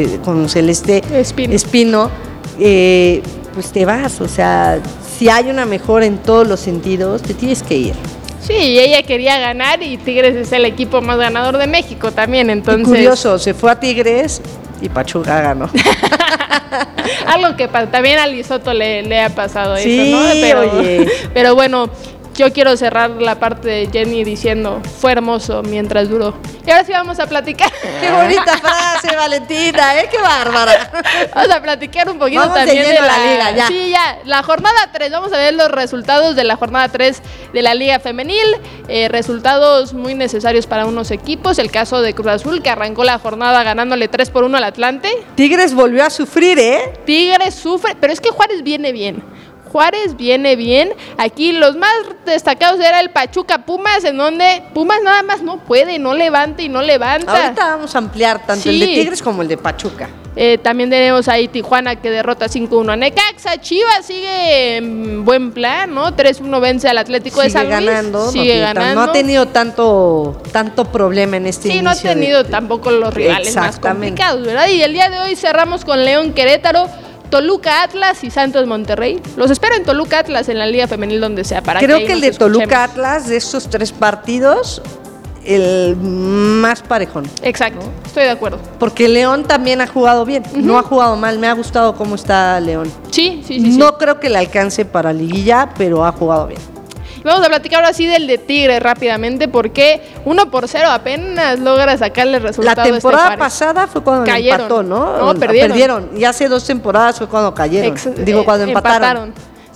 Espino, pues te vas, o sea, si hay una mejora en todos los sentidos, te tienes que ir. Sí, y ella quería ganar y Tigres es el equipo más ganador de México también, entonces... Y curioso, se fue a Tigres y Pachuca ganó. Algo que también a Lizoto le ha pasado sí, eso, ¿no? Oye. Pero bueno, yo quiero cerrar la parte de Jenny diciendo, fue hermoso mientras duró. Y ahora sí vamos a platicar. ¡Qué bonita frase, Valentina! ¡Qué bárbara! Vamos a platicar un poquito vamos también de la liga, ya. Sí, ya, la jornada 3. Vamos a ver los resultados de la jornada 3 de la Liga Femenil. Resultados muy necesarios para unos equipos. El caso de Cruz Azul, que arrancó la jornada ganándole 3-1 al Atlante. Tigres volvió a sufrir, ¿eh? Tigres sufre, pero es que Juárez viene bien. Juárez viene bien. Aquí los más destacados era el Pachuca Pumas, en donde Pumas nada más no puede, no levanta y no levanta. Ahorita vamos a ampliar tanto el de Tigres como el de Pachuca. También tenemos ahí Tijuana que derrota 5-1 a Necaxa. Chivas sigue en buen plan, ¿no? 3-1 vence al Atlético de San Luis. Sigue ganando. No ha tenido tanto problema en este inicio. Sí, no ha tenido tampoco los rivales más complicados, ¿verdad? Y el día de hoy cerramos con León Querétaro, Toluca Atlas y Santos Monterrey. Los espero en Toluca Atlas en la Liga Femenil donde sea. Creo que el de Toluca Atlas, de estos 3 partidos, el más parejón. Exacto, ¿no? Estoy de acuerdo. Porque León también ha jugado bien, no ha jugado mal, me ha gustado cómo está León. Sí. No creo que le alcance para liguilla, pero ha jugado bien. Vamos a platicar ahora sí del de Tigres rápidamente, porque 1-0 apenas logra sacarle resultado. La temporada pasada fue cuando empató, ¿no? No, perdieron. Y hace 2 temporadas fue cuando cayeron. Cuando empataron.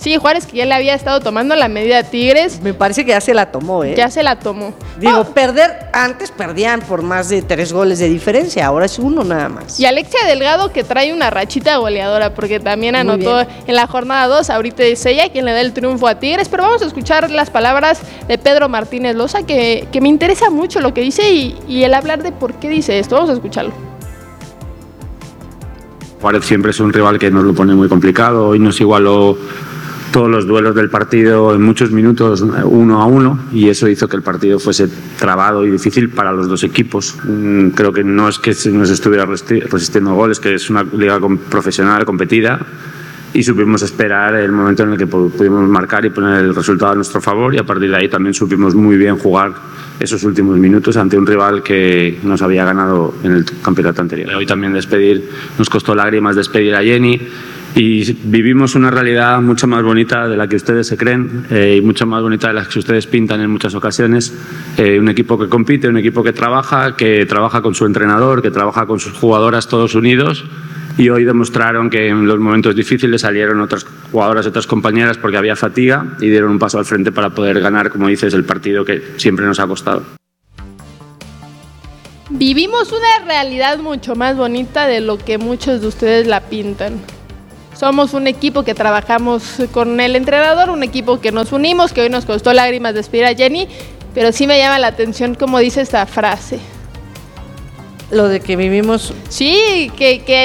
Sí, Juárez, que ya le había estado tomando la medida a Tigres. Me parece que ya se la tomó, ¿eh? Ya se la tomó. Digo, antes perdían por más de 3 goles de diferencia, ahora es 1 nada más. Y Alexia Delgado, que trae una rachita goleadora, porque también anotó en la jornada 2, ahorita es ella quien le da el triunfo a Tigres, pero vamos a escuchar las palabras de Pedro Martínez Loza, que me interesa mucho lo que dice y el hablar de por qué dice esto. Vamos a escucharlo. Juárez siempre es un rival que nos lo pone muy complicado, hoy nos igualó todos los duelos del partido en muchos minutos 1-1 y eso hizo que el partido fuese trabado y difícil para los dos equipos. Creo que no es que nos estuviera resistiendo goles, que es una liga profesional, competida, y supimos esperar el momento en el que pudimos marcar y poner el resultado a nuestro favor, y a partir de ahí también supimos muy bien jugar esos últimos minutos ante un rival que nos había ganado en el campeonato anterior. Hoy también nos costó lágrimas despedir a Jenny, y vivimos una realidad mucho más bonita de la que ustedes se creen y mucho más bonita de la que ustedes pintan en muchas ocasiones. Un equipo que compite, un equipo que trabaja con su entrenador, que trabaja con sus jugadoras todos unidos, y hoy demostraron que en los momentos difíciles salieron otras jugadoras, otras compañeras, porque había fatiga, y dieron un paso al frente para poder ganar, como dices, el partido que siempre nos ha costado. Vivimos una realidad mucho más bonita de lo que muchos de ustedes la pintan. Somos un equipo que trabajamos con el entrenador, un equipo que nos unimos, que hoy nos costó lágrimas despedir a Jenny, pero sí me llama la atención cómo dice esta frase. Lo de que vivimos... Sí, que